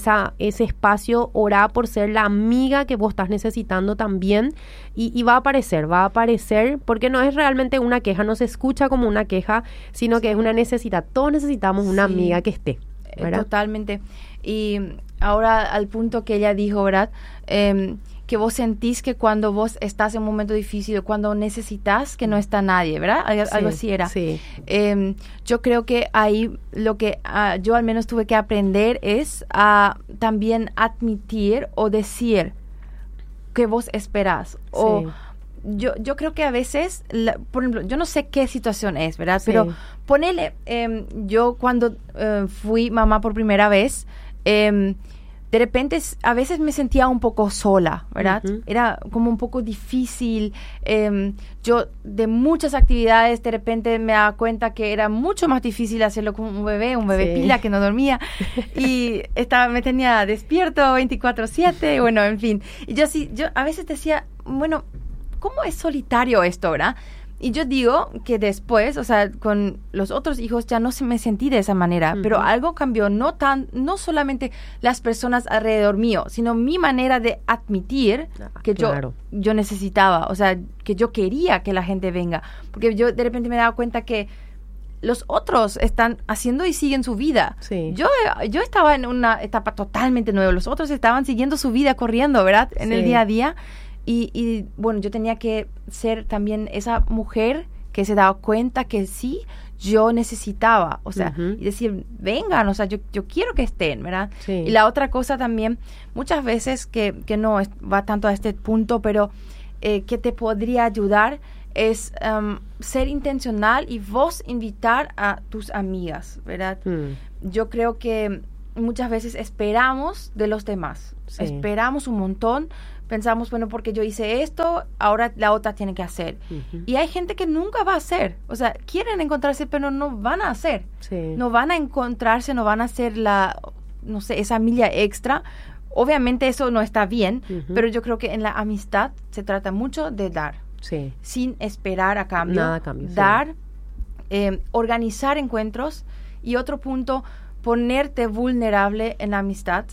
espacio, orar por ser la amiga que vos estás necesitando también y va a aparecer, porque no es realmente una queja, no se escucha como una queja, sino que es una necesidad. Todos necesitamos una amiga que esté, ¿verdad? Totalmente. Y ahora al punto que ella dijo, ¿verdad? Que vos sentís que cuando vos estás en un momento difícil, cuando necesitas que no está nadie, ¿verdad? Algo así era. Sí. Yo creo que ahí lo que yo al menos tuve que aprender es a también admitir o decir que vos esperás. Sí. O yo creo que a veces, por ejemplo, yo no sé qué situación es, ¿verdad? Sí. Pero ponele, yo cuando fui mamá por primera vez, de repente a veces me sentía un poco sola, ¿verdad? Era como un poco difícil. Yo de muchas actividades de repente me daba cuenta que era mucho más difícil hacerlo con un bebé pila que no dormía y me tenía despierto 24/7, bueno, en fin. Y yo a veces decía, bueno, ¿cómo es solitario esto, verdad? Y yo digo que después, o sea, con los otros hijos ya no me sentí de esa manera, pero algo cambió, no solamente las personas alrededor mío, sino mi manera de admitir que yo necesitaba, o sea, que yo quería que la gente venga, porque yo de repente me daba cuenta que los otros están haciendo y siguen su vida. Sí. Yo estaba en una etapa totalmente nueva. Los otros estaban siguiendo su vida corriendo, ¿verdad? En el día a día. Y bueno, yo tenía que ser también esa mujer que se daba cuenta que sí, yo necesitaba, o sea, y decir, vengan, o sea, yo quiero que estén, ¿verdad? Sí. Y la otra cosa también, muchas veces que no va tanto a este punto, pero que te podría ayudar es ser intencional y vos invitar a tus amigas, ¿verdad? Yo creo que muchas veces esperamos de los demás, esperamos un montón, pensamos, bueno, porque yo hice esto, ahora la otra tiene que hacer. Y hay gente que nunca va a hacer, o sea, quieren encontrarse, pero no van a hacer. No van a encontrarse, no van a hacer no sé, esa milla extra. Obviamente eso no está bien, pero yo creo que en la amistad se trata mucho de dar. Sin esperar a cambio. Nada a cambio. Dar, organizar encuentros. Y otro punto, ponerte vulnerable en la amistad.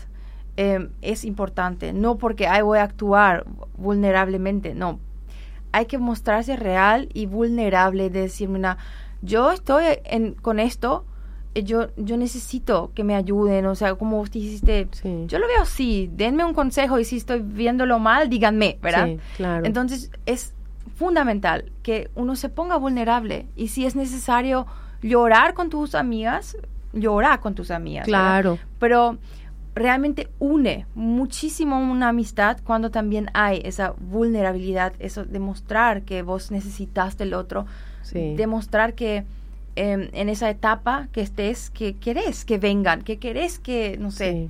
Es importante, no porque voy a actuar vulnerablemente, no, hay que mostrarse real y vulnerable, de decir, mira, yo estoy con esto, yo necesito que me ayuden, o sea, como vos dijiste, yo lo veo así, denme un consejo y si estoy viéndolo mal, díganme, ¿verdad? Sí, claro. Entonces es fundamental que uno se ponga vulnerable y si es necesario llorar con tus amigas, llorar con tus amigas, claro, ¿verdad? Pero realmente une muchísimo una amistad cuando también hay esa vulnerabilidad, eso de mostrar que vos necesitas del otro, demostrar que en esa etapa que estés, que querés que vengan, que querés que, no sé,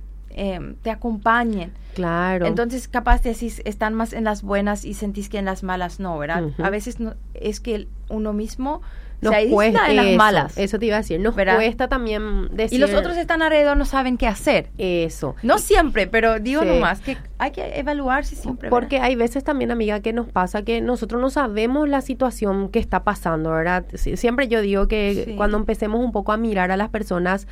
te acompañen. Claro. Entonces, capaz decís, están más en las buenas y sentís que en las malas no, ¿verdad? A veces es que uno mismo nos se aísla cuesta en las malas. Eso te iba a decir. Nos cuesta también decir... Y los otros están alrededor, no saben qué hacer. Eso. No siempre, pero digo nomás que hay que evaluarse siempre, ¿verdad? Porque hay veces también, amiga, que nos pasa que nosotros no sabemos la situación que está pasando, ¿verdad? Siempre yo digo que cuando empecemos un poco a mirar a las personas,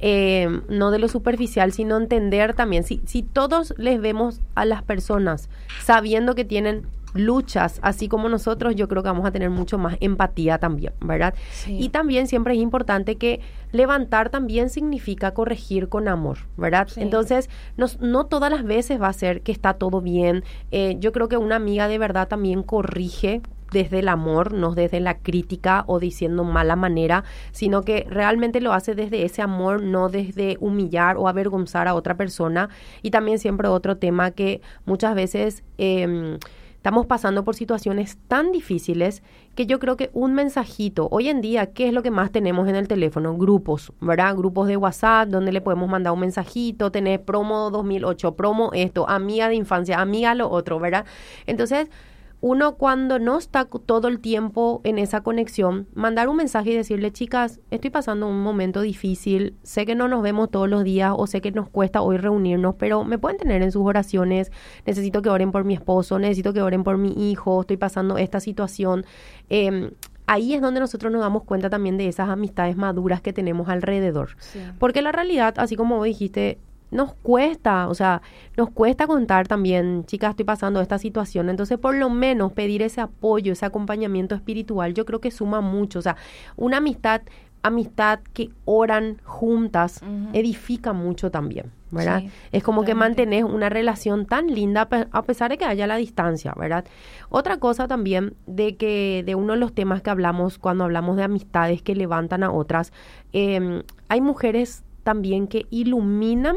no de lo superficial, sino entender también, si todos les vemos a las personas sabiendo que tienen luchas, así como nosotros, yo creo que vamos a tener mucho más empatía también, ¿verdad? Y también siempre es importante que levantar también significa corregir con amor, ¿verdad? Entonces, no todas las veces va a ser que está todo bien. Yo creo que una amiga de verdad también corrige desde el amor, no desde la crítica o diciendo mala manera, sino que realmente lo hace desde ese amor, no desde humillar o avergonzar a otra persona. Y también siempre otro tema que muchas veces estamos pasando por situaciones tan difíciles que yo creo que un mensajito, hoy en día, ¿qué es lo que más tenemos en el teléfono? Grupos, ¿verdad? Grupos de WhatsApp donde le podemos mandar un mensajito, tener promo 2008, promo esto, amiga de infancia, amiga lo otro, ¿verdad? Entonces, uno cuando no está todo el tiempo en esa conexión, mandar un mensaje y decirle, chicas, estoy pasando un momento difícil, sé que no nos vemos todos los días o sé que nos cuesta hoy reunirnos, pero me pueden tener en sus oraciones, necesito que oren por mi esposo, necesito que oren por mi hijo, estoy pasando esta situación. Ahí es donde nosotros nos damos cuenta también de esas amistades maduras que tenemos alrededor. Porque la realidad, así como vos dijiste, nos cuesta, o sea, nos cuesta contar también, chicas, estoy pasando esta situación. Entonces, por lo menos pedir ese apoyo, ese acompañamiento espiritual, yo creo que suma mucho. O sea, una amistad que oran juntas, edifica mucho también, ¿verdad? Es como que mantenés una relación tan linda a pesar de que haya la distancia, ¿verdad? Otra cosa también de uno de los temas que hablamos cuando hablamos de amistades que levantan a otras, hay mujeres también que iluminan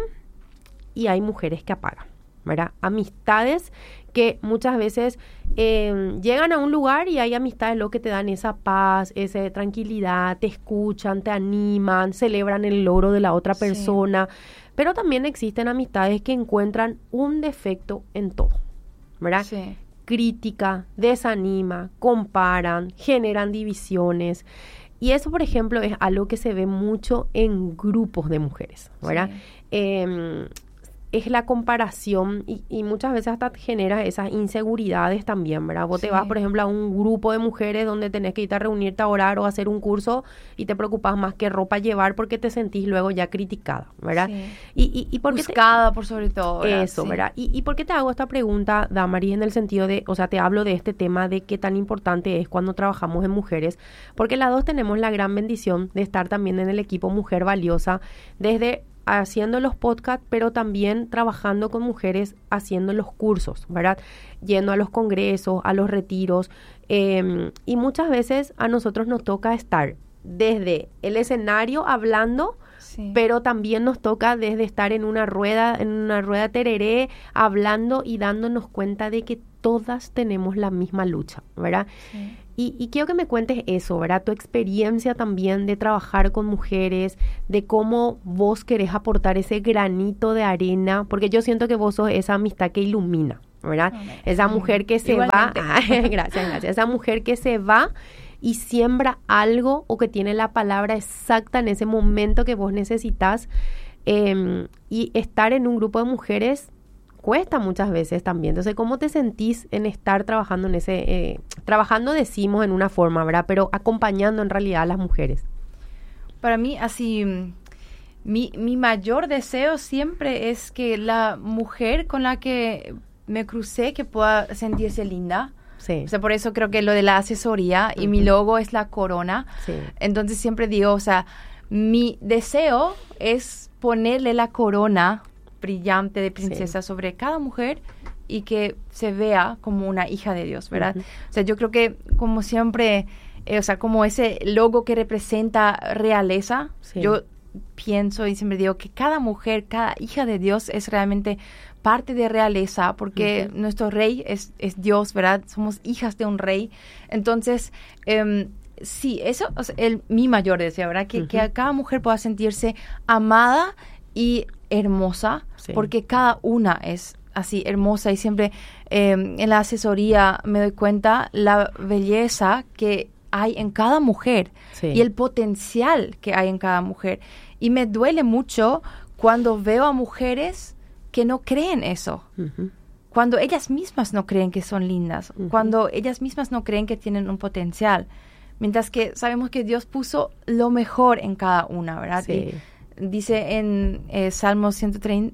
y hay mujeres que apagan, ¿verdad? Amistades que muchas veces llegan a un lugar y hay amistades lo que te dan esa paz, esa tranquilidad, te escuchan, te animan, celebran el logro de la otra persona, pero también existen amistades que encuentran un defecto en todo, ¿verdad? Crítica, desanima, comparan, generan divisiones. Y eso, por ejemplo, es algo que se ve mucho en grupos de mujeres, ¿verdad? es la comparación y muchas veces hasta genera esas inseguridades también, ¿verdad? Vos te vas, por ejemplo, a un grupo de mujeres donde tenés que irte a reunirte a orar o a hacer un curso y te preocupas más qué ropa llevar porque te sentís luego ya criticada, ¿verdad? Sí. Y por buscada por sobre todo, ¿verdad? Eso, ¿verdad? ¿Y por qué te hago esta pregunta, Damaris, en el sentido de, o sea, te hablo de este tema de qué tan importante es cuando trabajamos en mujeres? Porque las dos tenemos la gran bendición de estar también en el equipo Mujer Valiosa, desde haciendo los podcasts, pero también trabajando con mujeres haciendo los cursos, ¿verdad? Yendo a los congresos, a los retiros, y muchas veces a nosotros nos toca estar desde el escenario hablando, pero también nos toca desde estar en una rueda tereré, hablando y dándonos cuenta de que todas tenemos la misma lucha, ¿verdad? Sí. Y quiero que me cuentes eso, ¿verdad? Tu experiencia también de trabajar con mujeres, de cómo vos querés aportar ese granito de arena, porque yo siento que vos sos esa amistad que ilumina, ¿verdad? Esa mujer que se va, gracias, esa mujer que se va y siembra algo o que tiene la palabra exacta en ese momento que vos necesitas, y estar en un grupo de mujeres cuesta muchas veces también. Entonces, ¿cómo te sentís en estar trabajando en ese, trabajando decimos en una forma, ¿verdad? Pero acompañando en realidad a las mujeres? Para mí, así, mi mayor deseo siempre es que la mujer con la que me crucé, que pueda sentirse linda. Sí. O sea, por eso creo que lo de la asesoría y mi logo es la corona. Sí. Entonces siempre digo, o sea, mi deseo es ponerle la corona brillante de princesa sobre cada mujer y que se vea como una hija de Dios, ¿verdad? O sea, yo creo que como siempre, o sea, como ese logo que representa realeza, yo pienso y siempre digo que cada mujer, cada hija de Dios es realmente parte de realeza, porque nuestro rey es Dios, ¿verdad? Somos hijas de un rey. Entonces, sí, eso es mi mayor deseo, ¿verdad? Que cada mujer pueda sentirse amada y hermosa, porque cada una es así hermosa y siempre en la asesoría me doy cuenta la belleza que hay en cada mujer y el potencial que hay en cada mujer. Y me duele mucho cuando veo a mujeres que no creen eso. Cuando ellas mismas no creen que son lindas, cuando ellas mismas no creen que tienen un potencial. Mientras que sabemos que Dios puso lo mejor en cada una, ¿verdad? Sí. Y dice en Salmos 113,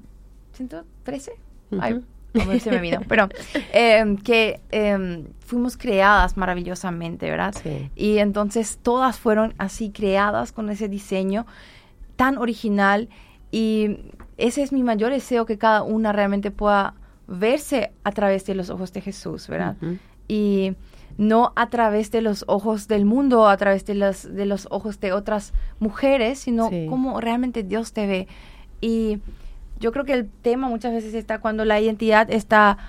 ay, no se me vino, pero que fuimos creadas maravillosamente, ¿verdad? Sí. Y entonces todas fueron así creadas con ese diseño tan original, y ese es mi mayor deseo, que cada una realmente pueda verse a través de los ojos de Jesús, ¿verdad? Y no a través de los ojos del mundo, a través de los ojos de otras mujeres, sino como realmente Dios te ve. Y yo creo que el tema muchas veces está cuando la identidad está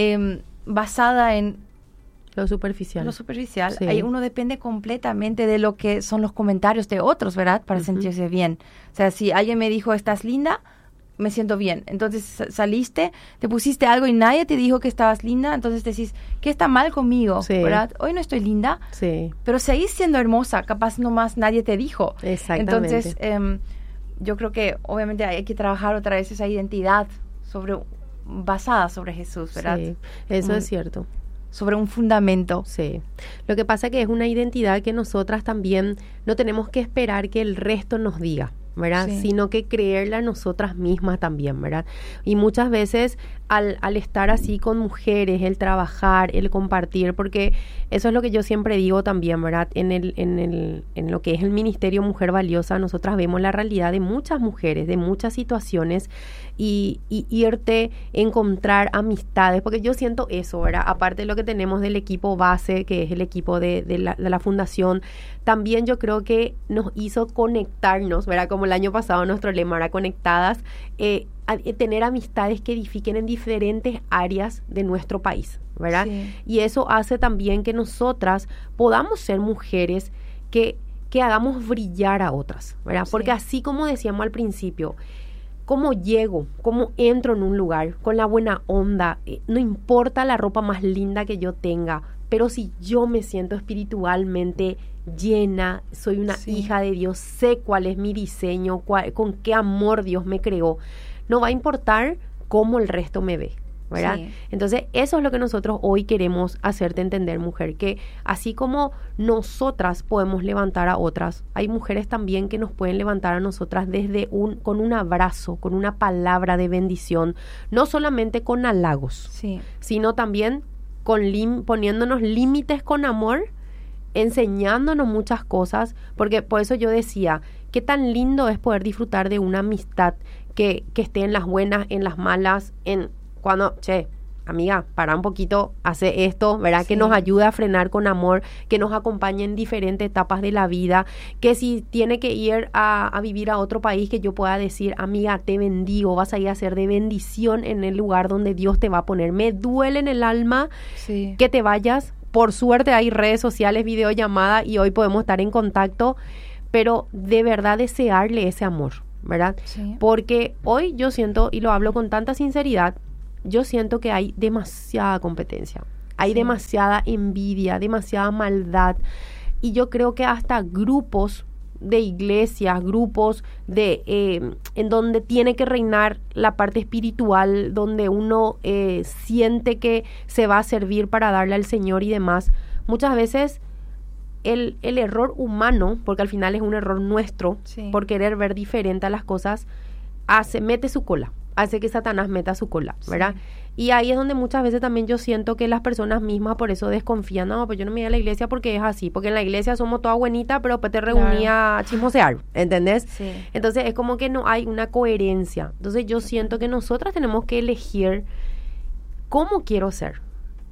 basada en lo superficial. Ahí uno depende completamente de lo que son los comentarios de otros, ¿verdad? Para sentirse bien. O sea, si alguien me dijo, estás linda, me siento bien. Entonces saliste, te pusiste algo y nadie te dijo que estabas linda, entonces decís, ¿qué está mal conmigo? ¿Verdad? Hoy no estoy linda, pero seguís siendo hermosa, capaz nomás nadie te dijo. Exactamente. Entonces, yo creo que obviamente hay que trabajar otra vez esa identidad basada sobre Jesús, ¿verdad? Sí, eso es cierto. Sobre un fundamento. Sí. Lo que pasa es que es una identidad que nosotras también no tenemos que esperar que el resto nos diga, ¿verdad? Sino que creerla nosotras mismas también, ¿verdad? Y muchas veces al estar así con mujeres, el trabajar, el compartir, porque eso es lo que yo siempre digo también, ¿verdad? En lo que es el Ministerio Mujer Valiosa, nosotras vemos la realidad de muchas mujeres, de muchas situaciones, y irte, encontrar amistades, porque yo siento eso, ¿verdad? Aparte de lo que tenemos del equipo base, que es el equipo de la fundación, también yo creo que nos hizo conectarnos, ¿verdad? Como el año pasado nuestro lema era conectadas, tener amistades que edifiquen en diferentes áreas de nuestro país, ¿verdad? Y eso hace también que nosotras podamos ser mujeres que hagamos brillar a otras, ¿verdad? Porque así como decíamos al principio, cómo llego, cómo entro en un lugar con la buena onda, no importa la ropa más linda que yo tenga, pero si yo me siento espiritualmente llena, soy una hija de Dios, sé cuál es mi diseño, con qué amor Dios me creó, no va a importar cómo el resto me ve, ¿verdad? Sí. Entonces, eso es lo que nosotros hoy queremos hacerte entender, mujer, que así como nosotras podemos levantar a otras, hay mujeres también que nos pueden levantar a nosotras con un abrazo, con una palabra de bendición, no solamente con halagos, Sí. sino también poniéndonos límites con amor, enseñándonos muchas cosas, porque por eso yo decía, qué tan lindo es poder disfrutar de una amistad que esté en las buenas, en las malas, cuando, amiga, para un poquito, hace esto, ¿verdad? Sí. Que nos ayude a frenar con amor, que nos acompañe en diferentes etapas de la vida, que si tiene que ir a vivir a otro país, que yo pueda decir, amiga, te bendigo, vas a ir a ser de bendición en el lugar donde Dios te va a poner. Me duele en el alma Sí. que te vayas. Por suerte hay redes sociales, videollamada, y hoy podemos estar en contacto, pero de verdad desearle ese amor, ¿verdad? Sí. Porque hoy yo siento, y lo hablo con tanta sinceridad, yo siento que hay demasiada competencia, hay Sí. demasiada envidia, demasiada maldad, y yo creo que hasta grupos de iglesias, grupos en donde tiene que reinar la parte espiritual, donde uno siente que se va a servir para darle al Señor y demás, muchas veces el error humano, porque al final es un error nuestro, Sí. por querer ver diferente a las cosas, mete su cola, hace que Satanás meta su cola, ¿verdad? Sí. Y ahí es donde muchas veces también yo siento que las personas mismas por eso desconfían. No, pues yo no me voy a la iglesia porque es así. Porque en la iglesia somos toda buenita, pero pues te reunía a chismosear, ¿entendés? Sí. Entonces es como que no hay una coherencia. Entonces yo siento que nosotras tenemos que elegir cómo quiero ser.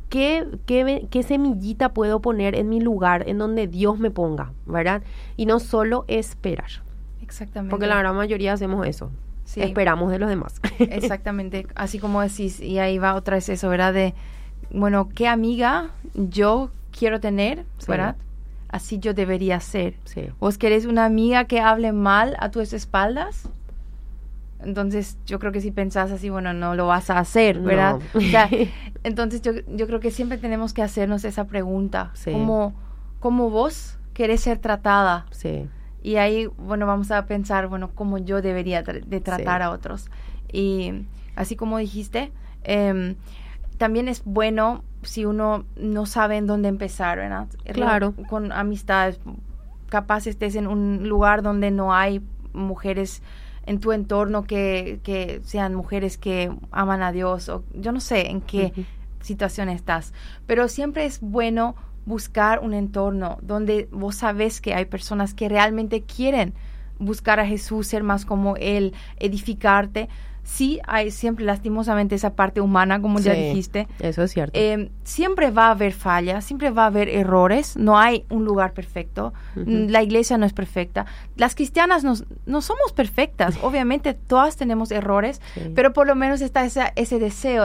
¿Qué semillita puedo poner en mi lugar, en donde Dios me ponga, ¿verdad? Y no solo esperar. Exactamente. Porque la gran mayoría hacemos eso. Sí. Esperamos de los demás. Exactamente, así como decís, y ahí va otra vez eso, ¿verdad? De, bueno, ¿qué amiga yo quiero tener, Sí. verdad? Así yo debería ser. Sí. ¿Vos querés una amiga que hable mal a tus espaldas? Entonces, yo creo que si pensás así, bueno, no lo vas a hacer, ¿verdad? No. O sea, entonces yo creo que siempre tenemos que hacernos esa pregunta. Sí. ¿Cómo vos querés ser tratada? Sí. Y ahí, bueno, vamos a pensar, bueno, cómo yo debería de tratar Sí. a otros. Y así como dijiste, también es bueno si uno no sabe en dónde empezar, ¿verdad? Claro. Con amistades, capaz estés en un lugar donde no hay mujeres en tu entorno que sean mujeres que aman a Dios, o yo no sé en qué Ujú. situación estás, pero siempre es bueno buscar un entorno donde vos sabés que hay personas que realmente quieren buscar a Jesús, ser más como Él, edificarte. Sí, hay siempre lastimosamente esa parte humana, como ya Sí, dijiste. eso es cierto. Siempre va a haber fallas, siempre va a haber errores, no hay un lugar perfecto, Ujú. la iglesia no es perfecta. Las cristianas no somos perfectas, obviamente todas tenemos errores, Sí. pero por lo menos está ese deseo,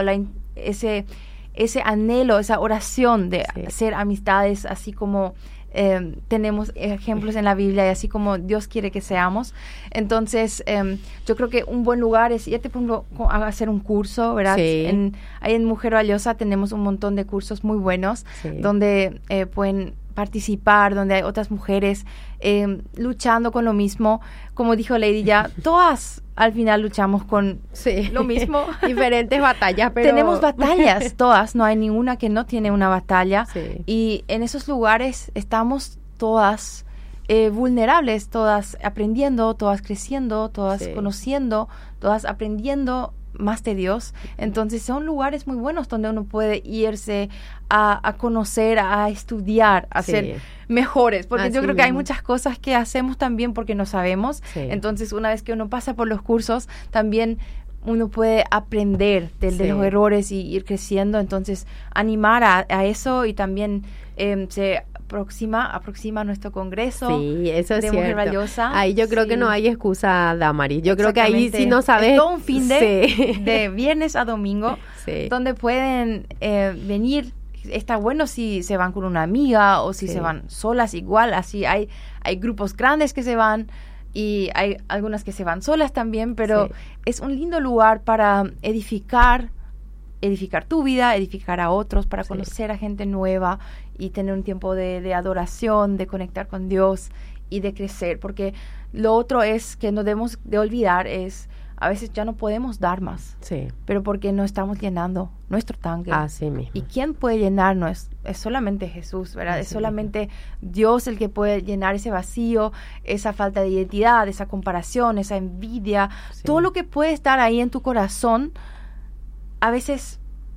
ese anhelo, esa oración de Sí. hacer amistades, así como tenemos ejemplos en la Biblia y así como Dios quiere que seamos. Entonces, yo creo que un buen lugar es irte, por ejemplo, a hacer un curso, ¿verdad? Sí. Ahí en Mujer Valiosa tenemos un montón de cursos muy buenos Sí. donde pueden participar, donde hay otras mujeres luchando con lo mismo. Como dijo Lady, ya todas al final luchamos con Sí. lo mismo. Diferentes batallas, pero... Tenemos batallas, todas, no hay ninguna que no tiene una batalla. Sí. Y en esos lugares estamos todas vulnerables, todas aprendiendo, todas creciendo, todas Sí. conociendo, todas aprendiendo más de Dios. Entonces son lugares muy buenos donde uno puede irse a conocer, a estudiar, a Sí. ser mejores, porque Así yo creo que hay mismo. muchas cosas que hacemos también porque no sabemos. Sí. Entonces una vez que uno pasa por los cursos, también uno puede aprender de Sí. los errores y ir creciendo. Entonces animar a eso, y también se aproxima a nuestro congreso. Sí, eso es de Mujer cierto. Valiosa. Ahí yo creo que Sí. no hay excusa, Damaris. Yo creo que ahí si no sabes... Es todo un fin de, Sí. de viernes a domingo, Sí. donde pueden venir. Está bueno si se van con una amiga o si Sí. se van solas, igual. Así hay grupos grandes que se van y hay algunas que se van solas también, pero Sí. es un lindo lugar para edificar tu vida, edificar a otros, para Sí. conocer a gente nueva y tener un tiempo de adoración, de conectar con Dios y de crecer, porque lo otro es que no debemos de olvidar es a veces ya no podemos dar más. Sí. Pero porque no estamos llenando nuestro tanque. Así mismo. ¿Y quién puede llenarnos? Es solamente Jesús, ¿verdad? Así es solamente Dios el que puede llenar ese vacío, esa falta de identidad, esa comparación, esa envidia. Sí. Todo lo que puede estar ahí en tu corazón, a veces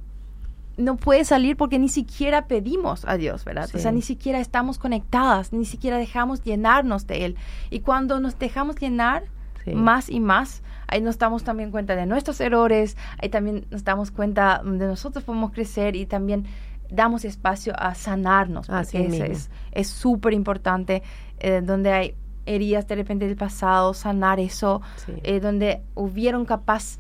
no puede salir porque ni siquiera pedimos a Dios, ¿verdad? Sí. O sea, ni siquiera estamos conectadas, ni siquiera dejamos llenarnos de Él. Y cuando nos dejamos llenar más y más, ahí nos damos también cuenta de nuestros errores, ahí también nos damos cuenta de nosotros podemos crecer y también damos espacio a sanarnos. Porque es súper importante, donde hay heridas de repente del pasado, sanar eso, donde hubieron capaz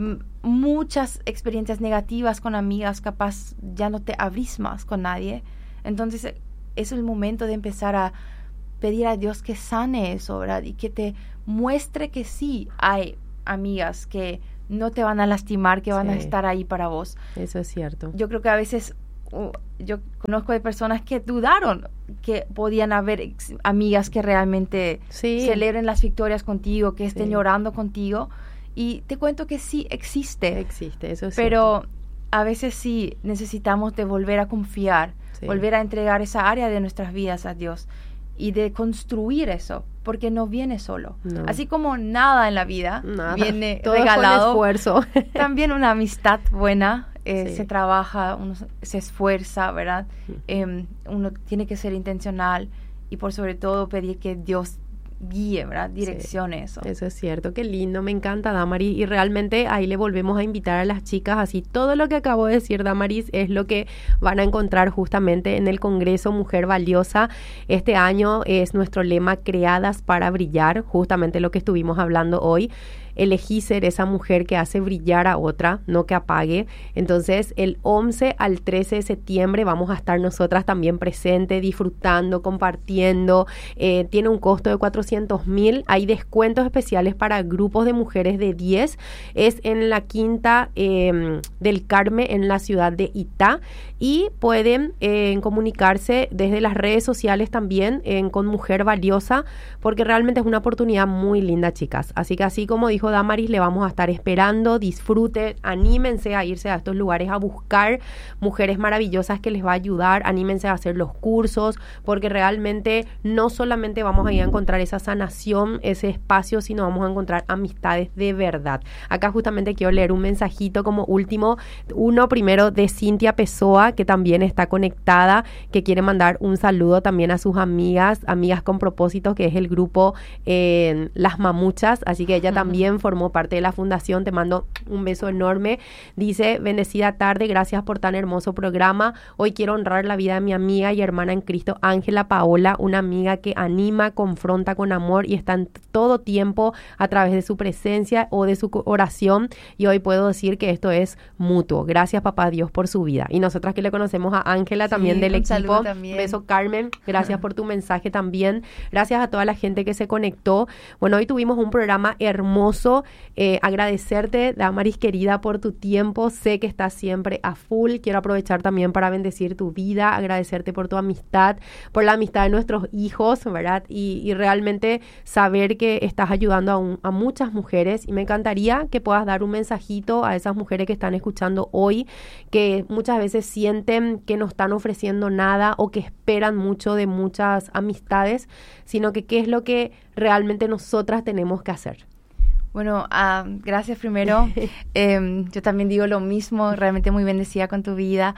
muchas experiencias negativas con amigas, capaz ya no te abrís más con nadie. Entonces es el momento de empezar a pedir a Dios que sane eso, ¿verdad? Y que te muestre que sí hay amigas que no te van a lastimar, que van a estar ahí para vos. Eso es cierto. Yo creo que a veces yo conozco de personas que dudaron que podían haber amigas que realmente celebren las victorias contigo, que estén llorando contigo. Y te cuento que sí existe. Existe, eso es pero cierto. A veces sí necesitamos de volver a confiar, volver a entregar esa área de nuestras vidas a Dios y de construir eso, porque no viene solo. No. Así como nada en la vida viene todo regalado, con esfuerzo. También una amistad buena se trabaja, uno se esfuerza, ¿verdad? Uno tiene que ser intencional y por sobre todo pedir que Dios guíe, ¿verdad? Direccione eso. Eso es cierto, qué lindo, me encanta, Damaris, y realmente ahí le volvemos a invitar a las chicas, así todo lo que acabo de decir, Damaris, es lo que van a encontrar justamente en el Congreso Mujer Valiosa. Este año es nuestro lema, Creadas para Brillar, justamente lo que estuvimos hablando hoy. Elegí ser esa mujer que hace brillar a otra, no que apague. Entonces, el 11 al 13 de septiembre vamos a estar nosotras también presentes, disfrutando, compartiendo. Tiene un costo de 400,000. Hay descuentos especiales para grupos de mujeres de 10. Es en la Quinta del Carmen, en la ciudad de Itá. Y pueden comunicarse desde las redes sociales también con Mujer Valiosa, porque realmente es una oportunidad muy linda, chicas. Así que así como dijo Damaris, le vamos a estar esperando. Disfruten, anímense a irse a estos lugares a buscar mujeres maravillosas que les va a ayudar. Anímense a hacer los cursos, porque realmente no solamente vamos a ir a encontrar esa sanación, ese espacio, sino vamos a encontrar amistades de verdad. Acá justamente quiero leer un mensajito como último, uno primero de Cintia Pessoa, que también está conectada, que quiere mandar un saludo también a sus amigas con propósito, que es el grupo Las Mamuchas, así que ella también formó parte de la fundación. Te mando un beso enorme. Dice, bendecida tarde, gracias por tan hermoso programa. Hoy quiero honrar la vida de mi amiga y hermana en Cristo, Ángela Paola, una amiga que anima, confronta con amor y está en todo tiempo a través de su presencia o de su oración, y hoy puedo decir que esto es mutuo. Gracias, papá Dios, por su vida. Y nosotras que le conocemos a Ángela también del equipo, beso, Carmen, gracias por tu mensaje también. Gracias a toda la gente que se conectó. Bueno, hoy tuvimos un programa hermoso. Agradecerte, Damaris querida, por tu tiempo. Sé que estás siempre a full. Quiero aprovechar también para bendecir tu vida, agradecerte por tu amistad, por la amistad de nuestros hijos, ¿verdad? Y realmente saber que estás ayudando a muchas mujeres, y me encantaría que puedas dar un mensajito a esas mujeres que están escuchando hoy, que muchas veces sienten que no están ofreciendo nada o que esperan mucho de muchas amistades, sino que qué es lo que realmente nosotras tenemos que hacer. Bueno, gracias primero. Yo también digo lo mismo, realmente muy bendecida con tu vida.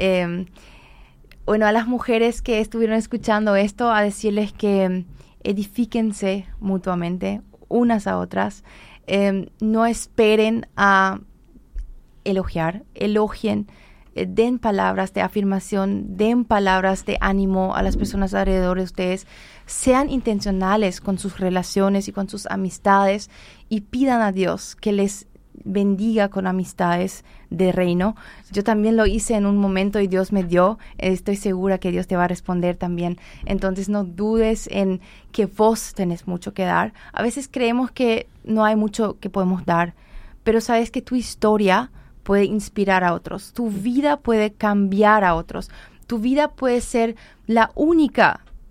Bueno, a las mujeres que estuvieron escuchando esto, a decirles que edifíquense mutuamente, unas a otras. No esperen a elogiar, elogien, den palabras de afirmación, den palabras de ánimo a las personas alrededor de ustedes. Sean intencionales con sus relaciones y con sus amistades y pidan a Dios que les bendiga con amistades de reino. Yo también lo hice en un momento y Dios me dio. Estoy segura que Dios te va a responder también. Entonces no dudes en que vos tenés mucho que dar. A veces creemos que no hay mucho que podemos dar, pero sabes que tu historia puede inspirar a otros. Tu vida puede cambiar a otros. Tu vida puede ser la única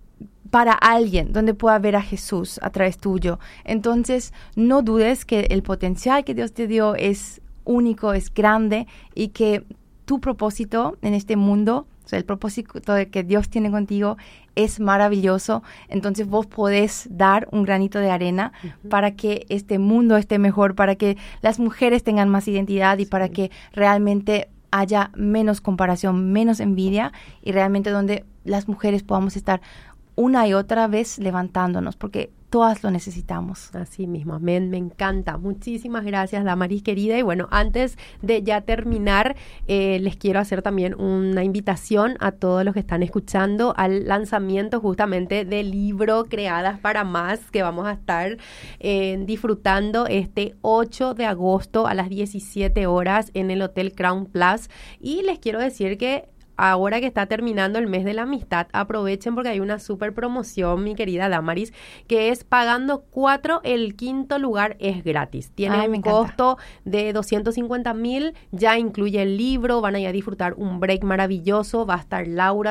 para alguien, donde pueda ver a Jesús a través tuyo. Entonces, no dudes que el potencial que Dios te dio es único, es grande, y que tu propósito en este mundo, o sea, el propósito de que Dios tiene contigo es maravilloso. Entonces vos podés dar un granito de arena para que este mundo esté mejor, para que las mujeres tengan más identidad y para que realmente haya menos comparación, menos envidia, y realmente donde las mujeres podamos estar una y otra vez levantándonos, porque todas lo necesitamos. Así mismo, amén, me encanta. Muchísimas gracias, Damaris querida. Y bueno, antes de ya terminar, les quiero hacer también una invitación a todos los que están escuchando al lanzamiento justamente del libro Creadas para Más, que vamos a estar disfrutando este 8 de agosto a las 17 horas en el Hotel Crown Plaza. Y les quiero decir que ahora que está terminando el mes de la amistad, aprovechen porque hay una súper promoción, mi querida Damaris, que es pagando 4, el quinto lugar es gratis. Tiene un costo de 250,000, ya incluye el libro, van a ir a disfrutar un break maravilloso, va a estar Laura